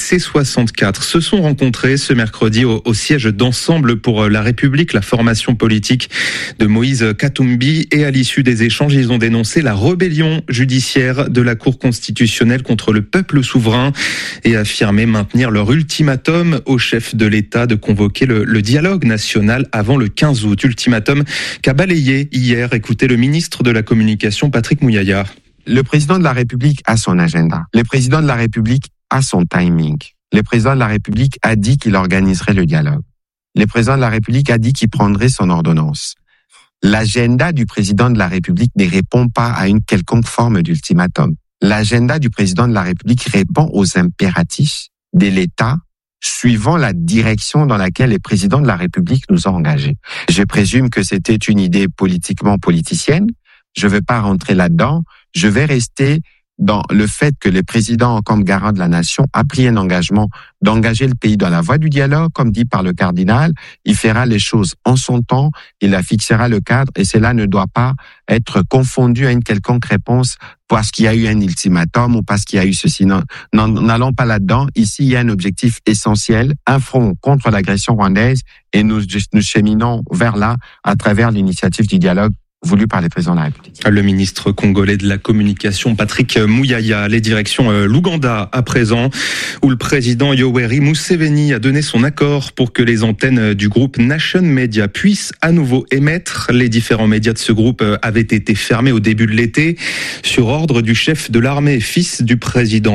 C64 se sont rencontrés ce mercredi au siège d'Ensemble pour la République, la formation politique de Moïse Katumbi. Et à l'issue des échanges, ils ont dénoncé la rébellion judiciaire de la Cour constitutionnelle contre le peuple souverain et affirmé maintenir leur ultimatum au chef de l'État de convoquer le dialogue national avant le 15 août. Ultimatum qu'a balayé hier. Écoutez le ministre de la Communication, Patrick Mouyaya. Le président de la République a son agenda. Le président de la République a son timing. Le président de la République a dit qu'il organiserait le dialogue. Le président de la République a dit qu'il prendrait son ordonnance. L'agenda du président de la République ne répond pas à une quelconque forme d'ultimatum. L'agenda du président de la République répond aux impératifs de l'État suivant la direction dans laquelle les présidents de la République nous ont engagés. Je présume que c'était une idée politiquement politicienne. Je ne vais pas rentrer là-dedans. Je vais rester dans le fait que le président, comme garant de la nation, a pris un engagement d'engager le pays dans la voie du dialogue, comme dit par le cardinal. Il fera les choses en son temps, il fixera le cadre et cela ne doit pas être confondu à une quelconque réponse parce qu'il y a eu un ultimatum ou parce qu'il y a eu ceci. Non, n'allons pas là-dedans. Ici, il y a un objectif essentiel, un front contre l'agression rwandaise et nous cheminons vers là à travers l'initiative du dialogue voulu par les présidents de la République. Le ministre congolais de la Communication, Patrick Mouyaya. Les directions l'Ouganda à présent, où le président Yoweri Museveni a donné son accord pour que les antennes du groupe Nation Media puissent à nouveau émettre. Les différents médias de ce groupe avaient été fermés au début de l'été sur ordre du chef de l'armée, fils du président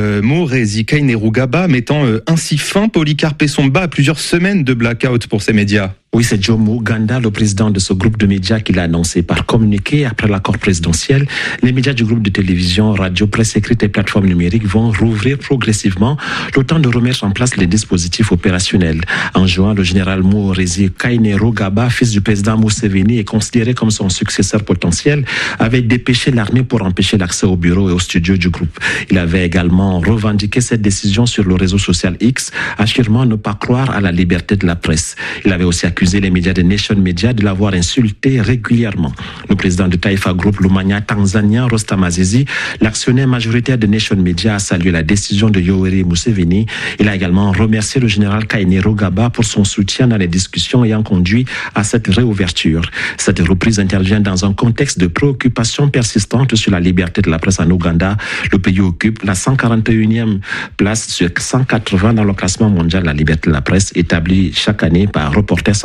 Morezi Kainerugaba, mettant ainsi fin, Polycarpe Somba, à plusieurs semaines de blackout pour ces médias. Oui, c'est Jomo Ganda, le président de ce groupe de médias, qui l'a annoncé par communiqué après l'accord présidentiel. Les médias du groupe de télévision, radio, presse écrite et plateformes numériques vont rouvrir progressivement, le temps de remettre en place les dispositifs opérationnels. En juin, le général Morezi Kainerugaba, fils du président Museveni et considéré comme son successeur potentiel, avait dépêché l'armée pour empêcher l'accès aux bureaux et aux studios du groupe. Il avait également revendiqué cette décision sur le réseau social X, affirmant ne pas croire à la liberté de la presse. Il avait aussi accusé les médias de Nation Media de l'avoir insulté régulièrement. Le président de Taifa Group Lumanya tanzanien, Rostam Azizi, l'actionnaire majoritaire de Nation Media, a salué la décision de Yoweri Museveni. Il a également remercié le général Kainerugaba pour son soutien dans les discussions ayant conduit à cette réouverture. Cette reprise intervient dans un contexte de préoccupation persistante sur la liberté de la presse en Ouganda. Le pays occupe la 141e place sur 180 dans le classement mondial de la liberté de la presse établi chaque année par Reporters sans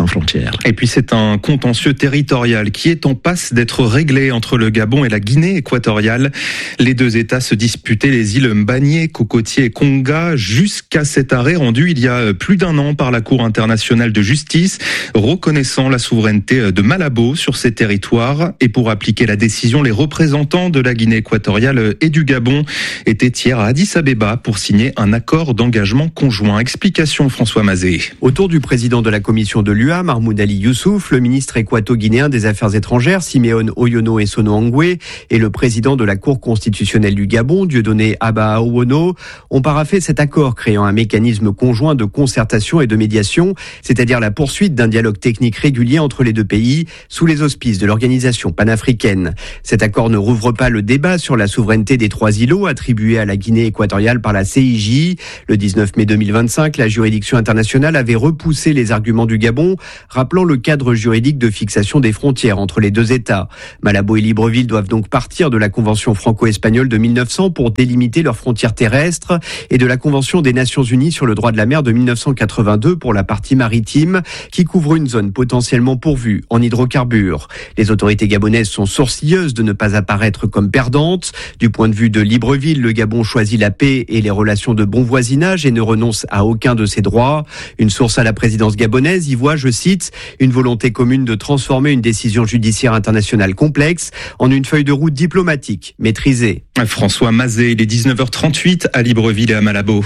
sans frontières. Et puis c'est un contentieux territorial qui est en passe d'être réglé entre le Gabon et la Guinée équatoriale. Les deux États se disputaient les îles Mbagné, Cocotier et Konga jusqu'à cet arrêt rendu il y a plus d'un an par la Cour internationale de justice, reconnaissant la souveraineté de Malabo sur ces territoires. Et pour appliquer la décision, les représentants de la Guinée équatoriale et du Gabon étaient hier à Addis Abeba pour signer un accord d'engagement conjoint. Explication François Mazet. Autour du président de la commission de l'UA, Mahmoud Ali Youssouf, le ministre équato-guinéen des Affaires étrangères, Siméon Oyono Essono Angwe, et le président de la Cour constitutionnelle du Gabon, Dieudonné Abba Awono, ont paraphé cet accord créant un mécanisme conjoint de concertation et de médiation, c'est-à-dire la poursuite d'un dialogue technique régulier entre les deux pays, sous les auspices de l'organisation panafricaine. Cet accord ne rouvre pas le débat sur la souveraineté des 3 îlots attribués à la Guinée équatoriale par la CIJ. Le 19 mai 2025, la juridiction internationale avait repoussé les arguments du Gabon, rappelant le cadre juridique de fixation des frontières entre les deux États. Malabo et Libreville doivent donc partir de la Convention franco-espagnole de 1900 pour délimiter leurs frontières terrestres et de la Convention des Nations Unies sur le droit de la mer de 1982 pour la partie maritime qui couvre une zone potentiellement pourvue en hydrocarbures. Les autorités gabonaises sont sourcilleuses de ne pas apparaître comme perdantes. Du point de vue de Libreville, le Gabon choisit la paix et les relations de bon voisinage et ne renonce à aucun de ses droits. Une source à la présidence gabonaise y voit, je cite, une volonté commune de transformer une décision judiciaire internationale complexe en une feuille de route diplomatique maîtrisée. François Mazet, il est 19h38 à Libreville et à Malabo.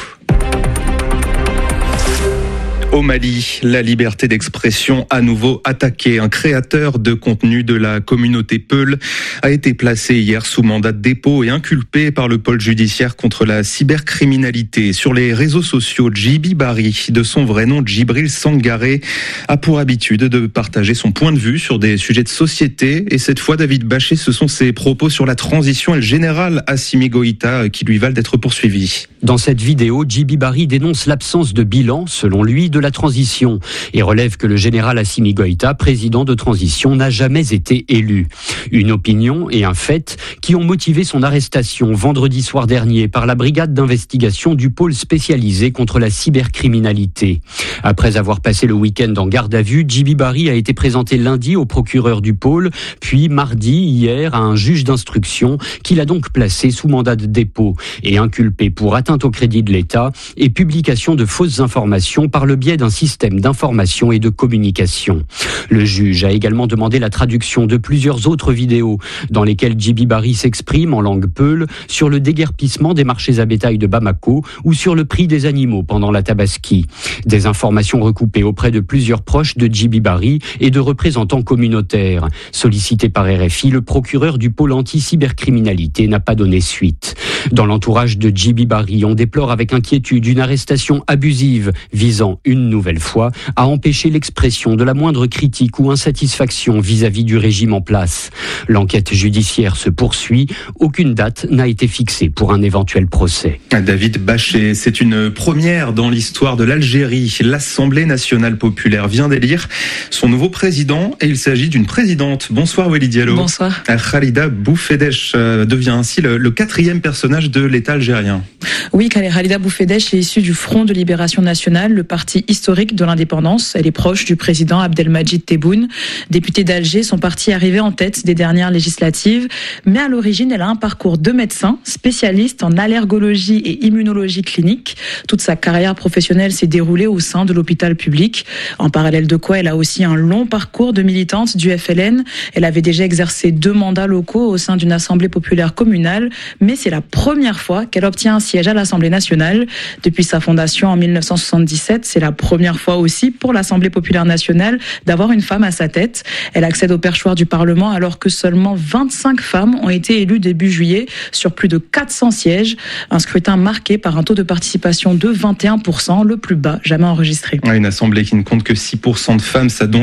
Au Mali, la liberté d'expression à nouveau attaquée. Un créateur de contenu de la communauté Peul a été placé hier sous mandat de dépôt et inculpé par le pôle judiciaire contre la cybercriminalité. Sur les réseaux sociaux, Djiby Bari, de son vrai nom Djibril Sangaré, a pour habitude de partager son point de vue sur des sujets de société. Et cette fois, David Bachet, ce sont ses propos sur la transition et le général Assimi Goïta qui lui valent d'être poursuivi. Dans cette vidéo, Djiby Bari dénonce l'absence de bilan, selon lui, de la transition et relève que le général Assimi Goïta, président de transition, n'a jamais été élu. Une opinion et un fait qui ont motivé son arrestation vendredi soir dernier par la brigade d'investigation du pôle spécialisé contre la cybercriminalité. Après avoir passé le week-end en garde à vue, Djiby Bari a été présenté lundi au procureur du pôle, puis mardi, hier, à un juge d'instruction qu'il a donc placé sous mandat de dépôt et inculpé pour atteinte au crédit de l'État et publication de fausses informations par le biais d'un système d'information et de communication. Le juge a également demandé la traduction de plusieurs autres vidéos dans lesquelles Djiby Bari s'exprime en langue peul sur le déguerpissement des marchés à bétail de Bamako ou sur le prix des animaux pendant la Tabaski. Des informations recoupées auprès de plusieurs proches de Djiby Bari et de représentants communautaires. Sollicité par RFI, le procureur du pôle anti-cybercriminalité n'a pas donné suite. Dans l'entourage de Djiby Bari, on déplore avec inquiétude une arrestation abusive visant une nouvelle fois à empêcher l'expression de la moindre critique ou insatisfaction vis-à-vis du régime en place. L'enquête judiciaire se poursuit. Aucune date n'a été fixée pour un éventuel procès. David Bachet, c'est une première dans l'histoire de l'Algérie. L'Assemblée nationale populaire vient d'élire son nouveau président et il s'agit d'une présidente. Bonsoir Wely Diallo. Bonsoir. Khalida Boufedesh devient ainsi le 4e personnage de l'État algérien. Oui, Khalida Boufedesh est issue du Front de Libération Nationale, le parti historique de l'indépendance. Elle est proche du président Abdelmadjid Tebboune. Député d'Alger, son parti est arrivé en tête des dernières législatives. Mais à l'origine, elle a un parcours de médecin, spécialiste en allergologie et immunologie clinique. Toute sa carrière professionnelle s'est déroulée au sein de l'hôpital public. En parallèle de quoi, elle a aussi un long parcours de militante du FLN. Elle avait déjà exercé 2 mandats locaux au sein d'une assemblée populaire communale. Mais c'est la première fois qu'elle obtient un siège à l'Assemblée nationale. Depuis sa fondation en 1977, c'est la première fois aussi pour l'Assemblée populaire nationale d'avoir une femme à sa tête. Elle accède au perchoir du Parlement alors que seulement 25 femmes ont été élues début juillet sur plus de 400 sièges. Un scrutin marqué par un taux de participation de 21%, le plus bas jamais enregistré. Une assemblée qui ne compte que 6% de femmes, ça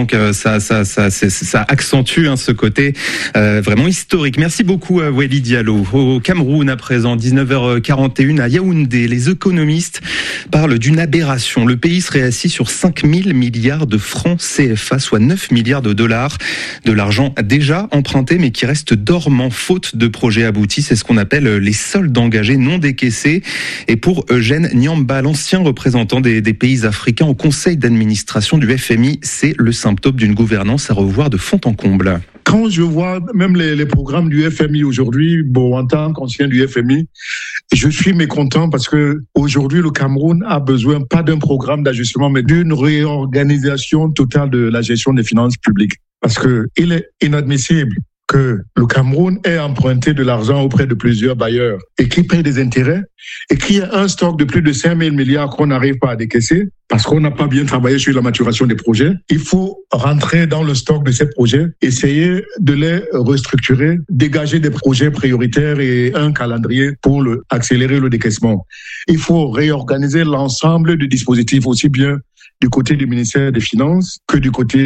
accentue ce côté vraiment historique. Merci beaucoup Wely Diallo. Au Cameroun à présent, 19h41 à Yaoundé, les économistes parlent d'une aberration. Le pays serait serait assis sur 5 000 milliards de francs CFA, soit 9 milliards de dollars. De l'argent déjà emprunté, mais qui reste dormant faute de projets aboutis. C'est ce qu'on appelle les soldes engagés non décaissés. Et pour Eugène Nyamba, l'ancien représentant des pays africains au conseil d'administration du FMI, c'est le symptôme d'une gouvernance à revoir de fond en comble. Quand je vois même les programmes du FMI aujourd'hui, en tant qu'ancien du FMI, je suis mécontent parce que aujourd'hui le Cameroun a besoin pas d'un programme d'ajustement, mais d'une réorganisation totale de la gestion des finances publiques. Parce que il est inadmissible que le Cameroun ait emprunté de l'argent auprès de plusieurs bailleurs et qui paient des intérêts et qu'il y a un stock de plus de 5 000 milliards qu'on n'arrive pas à décaisser parce qu'on n'a pas bien travaillé sur la maturation des projets. Il faut rentrer dans le stock de ces projets, essayer de les restructurer, dégager des projets prioritaires et un calendrier pour accélérer le décaissement. Il faut réorganiser l'ensemble du dispositif, aussi bien du côté du ministère des Finances que du côté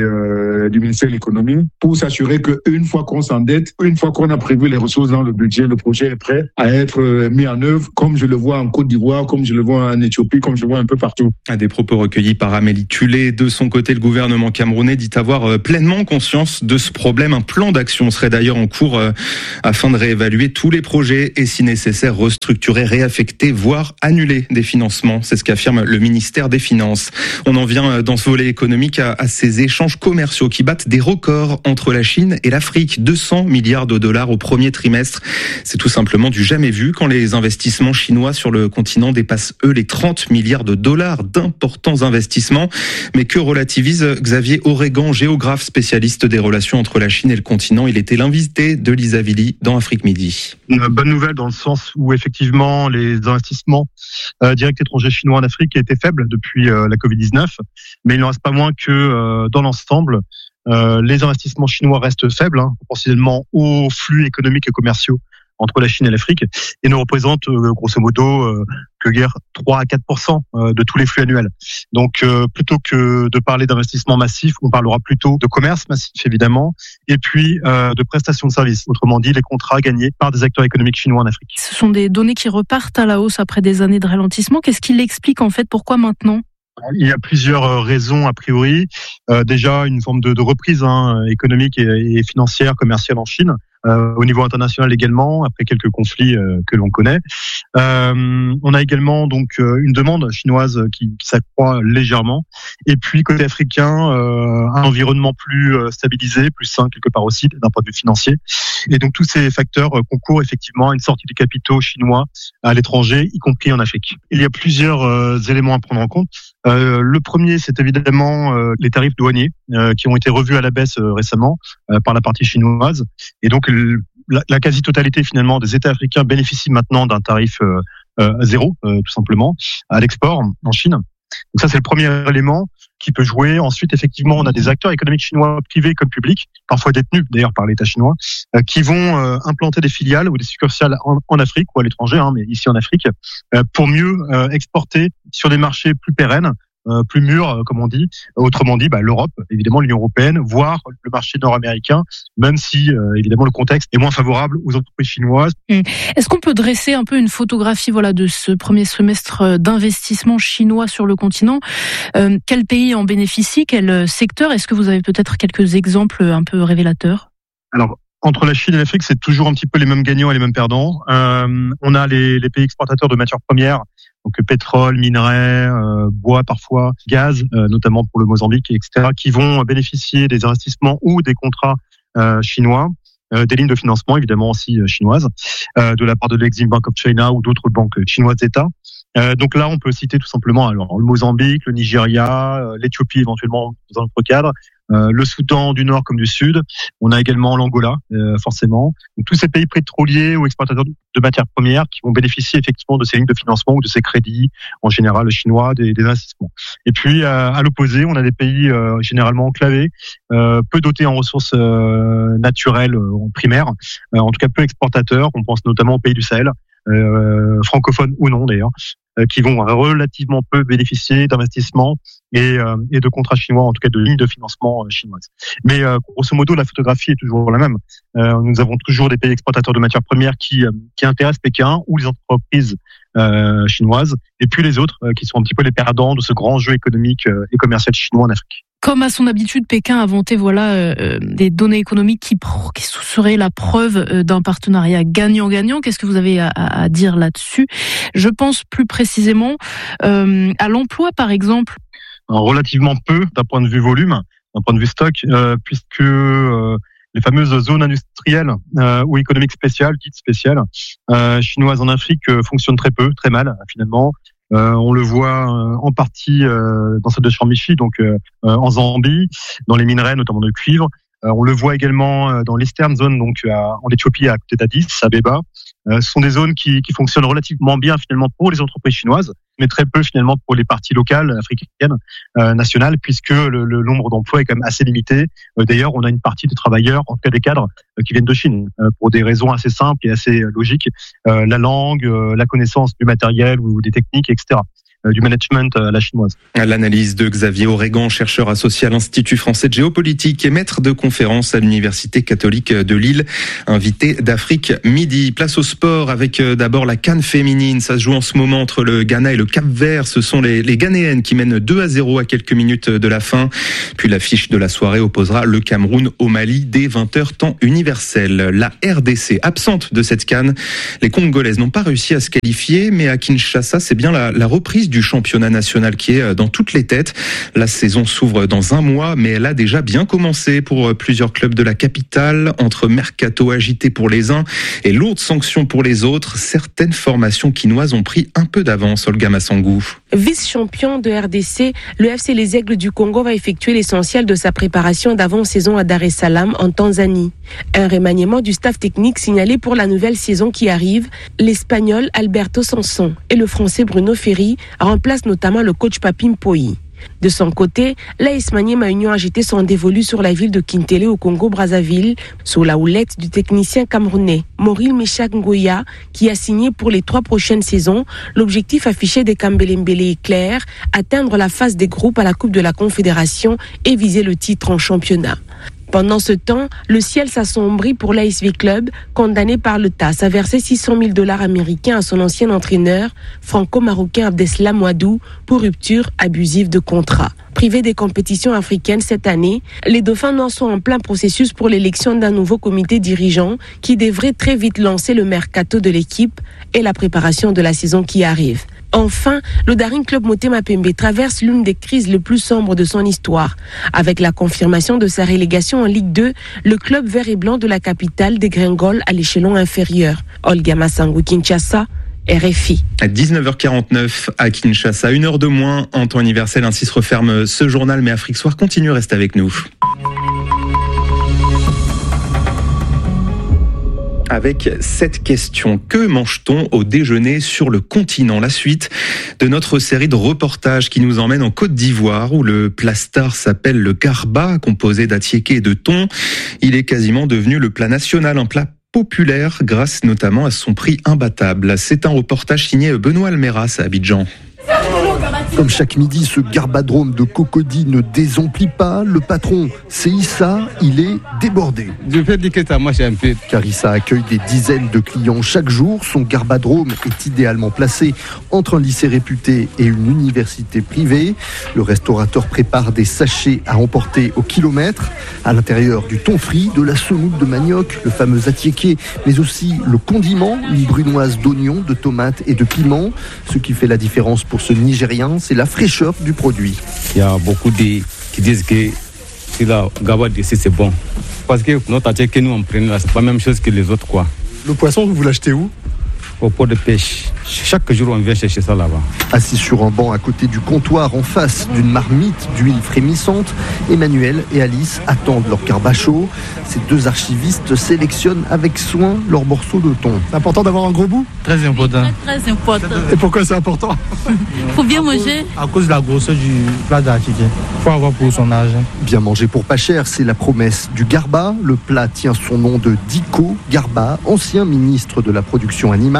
du ministère de l'Économie, pour s'assurer qu'une fois qu'on s'endette, une fois qu'on a prévu les ressources dans le budget, le projet est prêt à être mis en œuvre, comme je le vois en Côte d'Ivoire, comme je le vois en Éthiopie, comme je le vois un peu partout. Des propos recueillis par Amélie Tulé. De son côté, le gouvernement camerounais dit avoir pleinement conscience de ce problème. Un plan d'action serait d'ailleurs en cours afin de réévaluer tous les projets et, si nécessaire, restructurer, réaffecter, voire annuler des financements. C'est ce qu'affirme le ministère des Finances. On en vient dans ce volet économique à ces échanges commerciaux qui battent des records entre la Chine et l'Afrique. 200 milliards de dollars au premier trimestre. C'est tout simplement du jamais vu quand les investissements chinois sur le continent dépassent, eux, les 30 milliards de dollars d'importants investissements. Mais que relativise Xavier Oregan, géographe spécialiste des relations entre la Chine et le continent. Il était l'invité de Lisa Villy dans Afrique Midi. Une bonne nouvelle dans le sens où effectivement les investissements directs étrangers chinois en Afrique étaient faibles depuis la Covid-19, mais il n'en reste pas moins que dans l'ensemble, les investissements chinois restent faibles, proportionnellement aux flux économiques et commerciaux entre la Chine et l'Afrique, et ne représentent grosso modo que guère 3 à 4% de tous les flux annuels. Donc plutôt que de parler d'investissement massif, on parlera plutôt de commerce massif évidemment, et puis de prestations de services, autrement dit les contrats gagnés par des acteurs économiques chinois en Afrique. Ce sont des données qui repartent à la hausse après des années de ralentissement. Qu'est-ce qui l'explique en fait? Pourquoi maintenant? Il y a plusieurs raisons a priori. Déjà une forme de reprise économique et financière, commerciale en Chine. Au niveau international également, après quelques conflits que l'on connaît. On a également donc une demande chinoise qui s'accroît légèrement. Et puis côté africain, un environnement plus stabilisé, plus sain quelque part aussi d'un point de vue financier. Et donc tous ces facteurs concourent effectivement à une sortie des capitaux chinois à l'étranger, y compris en Afrique. Il y a plusieurs éléments à prendre en compte. Le premier, c'est évidemment les tarifs douaniers qui ont été revus à la baisse récemment par la partie chinoise. Et donc la quasi-totalité finalement des États africains bénéficient maintenant d'un tarif zéro, tout simplement, à l'export en Chine. Donc ça, c'est le premier élément qui peut jouer. Ensuite, effectivement, on a des acteurs économiques chinois, privés comme publics, parfois détenus d'ailleurs par l'État chinois, qui vont implanter des filiales ou des succursales en Afrique ou à l'étranger, mais ici en Afrique, pour mieux exporter sur des marchés plus pérennes, plus mûrs, comme on dit. Autrement dit, l'Europe, évidemment l'Union européenne, voire le marché nord-américain, même si évidemment le contexte est moins favorable aux entreprises chinoises. Est-ce qu'on peut dresser un peu une photographie de ce premier semestre d'investissement chinois sur le continent? Quel pays en bénéficie? Quel secteur? Est-ce que vous avez peut-être quelques exemples un peu révélateurs? Alors, entre la Chine et l'Afrique, c'est toujours un petit peu les mêmes gagnants et les mêmes perdants. On a les pays exportateurs de matières premières, donc pétrole, minerais, bois parfois, gaz, notamment pour le Mozambique, etc., qui vont bénéficier des investissements ou des contrats chinois, des lignes de financement évidemment aussi chinoises, de la part de l'Exim Bank of China ou d'autres banques chinoises d'État. Donc là, on peut citer tout simplement le Mozambique, le Nigeria, l'Éthiopie éventuellement dans notre cadre, le Soudan du Nord comme du Sud. On a également l'Angola, forcément. Donc, tous ces pays pétroliers ou exportateurs de matières premières qui vont bénéficier effectivement de ces lignes de financement ou de ces crédits, en général chinois, des investissements. Et puis, à l'opposé, on a des pays généralement enclavés, peu dotés en ressources naturelles primaires, en tout cas peu exportateurs. On pense notamment aux pays du Sahel, francophones ou non d'ailleurs, qui vont relativement peu bénéficier d'investissements et de contrats chinois, en tout cas de lignes de financement chinoises. Mais grosso modo, la photographie est toujours la même. Nous avons toujours des pays exportateurs de matières premières qui intéressent Pékin ou les entreprises chinoises, et puis les autres qui sont un petit peu les perdants de ce grand jeu économique et commercial chinois en Afrique. Comme à son habitude, Pékin a vanté des données économiques qui seraient la preuve d'un partenariat gagnant-gagnant. Qu'est-ce que vous avez à dire là-dessus ? Je pense plus précisément à l'emploi, par exemple. Relativement peu d'un point de vue volume, d'un point de vue stock, puisque les fameuses zones industrielles ou économiques spéciales, dites spéciales, chinoises en Afrique fonctionnent très peu, très mal finalement. On le voit en partie dans celle de Chambichi, donc en Zambie, dans les minerais notamment de cuivre. On le voit également dans l'Eastern Zone, donc en Éthiopie, à côté d'Addis Abeba. Ce sont des zones qui fonctionnent relativement bien finalement pour les entreprises chinoises, mais très peu finalement pour les parties locales africaines, nationales, puisque le nombre d'emplois est quand même assez limité. D'ailleurs, on a une partie des travailleurs, en tout cas des cadres, qui viennent de Chine, pour des raisons assez simples et assez logiques. La langue, la connaissance du matériel ou des techniques, etc. Du management à la chinoise. L'analyse de Xavier Oregan, chercheur associé à l'Institut français de géopolitique et maître de conférences à l'Université catholique de Lille, invité d'Afrique Midi. Place au sport avec d'abord la CAN féminine. Ça se joue en ce moment entre le Ghana et le Cap-Vert. Ce sont les Ghanéennes qui mènent 2-0 à quelques minutes de la fin. Puis l'affiche de la soirée opposera le Cameroun au Mali dès 20h temps universel. La RDC, absente de cette CAN. Les Congolaises n'ont pas réussi à se qualifier, mais à Kinshasa, c'est bien la reprise du championnat national qui est dans toutes les têtes. La saison s'ouvre dans un mois, mais elle a déjà bien commencé pour plusieurs clubs de la capitale. Entre mercato agité pour les uns et lourdes sanctions pour les autres, certaines formations quinoises ont pris un peu d'avance. Olga Massangou. Vice-champion de RDC, le FC Les Aigles du Congo va effectuer l'essentiel de sa préparation d'avant-saison à Dar es Salaam en Tanzanie. Un remaniement du staff technique signalé pour la nouvelle saison qui arrive. L'Espagnol Alberto Sanson et le Français Bruno Ferri remplacent notamment le coach Papim Poyi. De son côté, l'AS Maniema Union a jeté son dévolu sur la ville de Kintele au Congo-Brazzaville, sous la houlette du technicien camerounais Moril Meshak Ngoya, qui a signé pour les 3 prochaines saisons. L'objectif affiché des Kambelembele est clair, atteindre la phase des groupes à la Coupe de la Confédération et viser le titre en championnat. Pendant ce temps, le ciel s'assombrit pour l'ASV Club, condamné par le TAS à verser $600,000 américains à son ancien entraîneur, franco-marocain Abdeslam Ouadou, pour rupture abusive de contrat. Privés des compétitions africaines cette année, les Dauphins noirs sont en plein processus pour l'élection d'un nouveau comité dirigeant qui devrait très vite lancer le mercato de l'équipe et la préparation de la saison qui arrive. Enfin, le Daring Club Motema Pembe traverse l'une des crises les plus sombres de son histoire. Avec la confirmation de sa relégation en Ligue 2, le club vert et blanc de la capitale dégringole à l'échelon inférieur. Olga Massangou, Kinshasa, RFI. À 19h49 à Kinshasa, 1 heure de moins en temps universel. Ainsi se referme ce journal, mais Afrique Soir continue, reste avec nous. Avec cette question, que mange-t-on au déjeuner sur le continent ? La suite de notre série de reportages qui nous emmène en Côte d'Ivoire où le plat star s'appelle le garba, composé d'atiéké et de thon. Il est quasiment devenu le plat national, un plat populaire grâce notamment à son prix imbattable. C'est un reportage signé Benoît Almeras à Abidjan. Comme chaque midi, ce garbadrome de Cocody ne désemplit pas. Le patron, c'est Issa, il est débordé. Je peux dire que ça marche un peu. Car Issa accueille des dizaines de clients chaque jour. Son garbadrome est idéalement placé entre un lycée réputé et une université privée. Le restaurateur prépare des sachets à emporter au kilomètre. À l'intérieur, du thon frit, de la semoule de manioc, le fameux atiéké, mais aussi le condiment, une brunoise d'oignons, de tomates et de piments. Ce qui fait la différence pour ce Nigérien, c'est la fraîcheur du produit. Il y a beaucoup qui disent que la garba d'ici c'est bon. Parce que notre atiéké nous on prend là, c'est pas la même chose que les autres quoi. Le poisson, vous l'achetez où ? Au port de pêche. Chaque jour, on vient chercher ça là-bas. Assis sur un banc à côté du comptoir, en face d'une marmite d'huile frémissante, Emmanuel et Alice attendent leur garba chaud. Ces deux archivistes sélectionnent avec soin leurs morceaux de thon. C'est important d'avoir un gros bout ? Très important. Très important. Et pourquoi c'est important ? Faut bien manger. À cause de la grosseur du plat d'atiéké. Faut avoir pour son âge. Bien manger pour pas cher, c'est la promesse du garba. Le plat tient son nom de Diko Garba, ancien ministre de la production animale.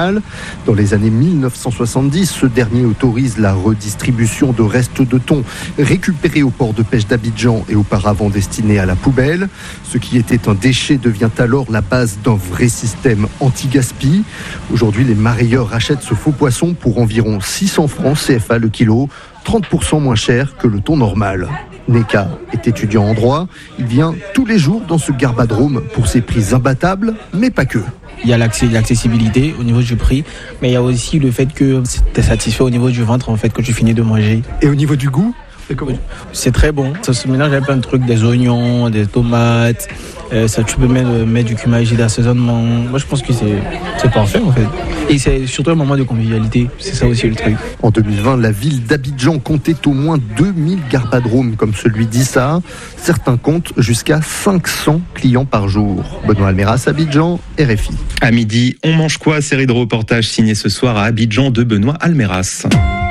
national. Dans les années 1970, ce dernier autorise la redistribution de restes de thon récupérés au port de pêche d'Abidjan et auparavant destinés à la poubelle. Ce qui était un déchet devient alors la base d'un vrai système anti-gaspi. Aujourd'hui, les marailleurs rachètent ce faux poisson pour environ 600 francs CFA le kilo, 30% moins cher que le thon normal. Neka est étudiant en droit. Il vient tous les jours dans ce garbadrome pour ses prix imbattables, mais pas que. Il y a l'accessibilité au niveau du prix, mais il y a aussi le fait que tu es satisfait au niveau du ventre en fait, que tu finis de manger. Et au niveau du goût ? C'est très bon. Ça se mélange avec plein de trucs, des oignons, des tomates. Ça, tu peux mettre du cumin d'assaisonnement. Moi, je pense que c'est parfait en fait. Et c'est surtout un moment de convivialité. C'est ça aussi le truc. En 2020, la ville d'Abidjan comptait au moins 2000 garbadromes comme celui d'Issa. Certains comptent jusqu'à 500 clients par jour. Benoît Almeras, Abidjan, RFI. À midi, on mange quoi ? Série de reportages signée ce soir à Abidjan de Benoît Almeras.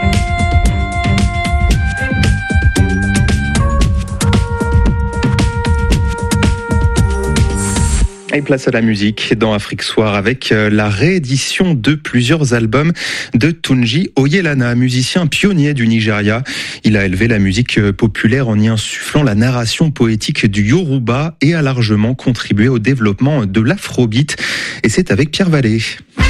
Et place à la musique dans Afrique Soir avec la réédition de plusieurs albums de Tunji Oyelana, musicien pionnier du Nigeria. Il a élevé la musique populaire en y insufflant la narration poétique du Yoruba et a largement contribué au développement de l'afrobeat. Et c'est avec Pierre Vallée.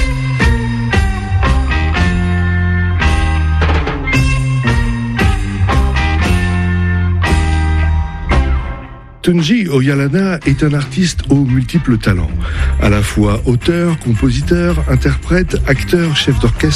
Tunji Oyelana est un artiste aux multiples talents. À la fois auteur, compositeur, interprète, acteur, chef d'orchestre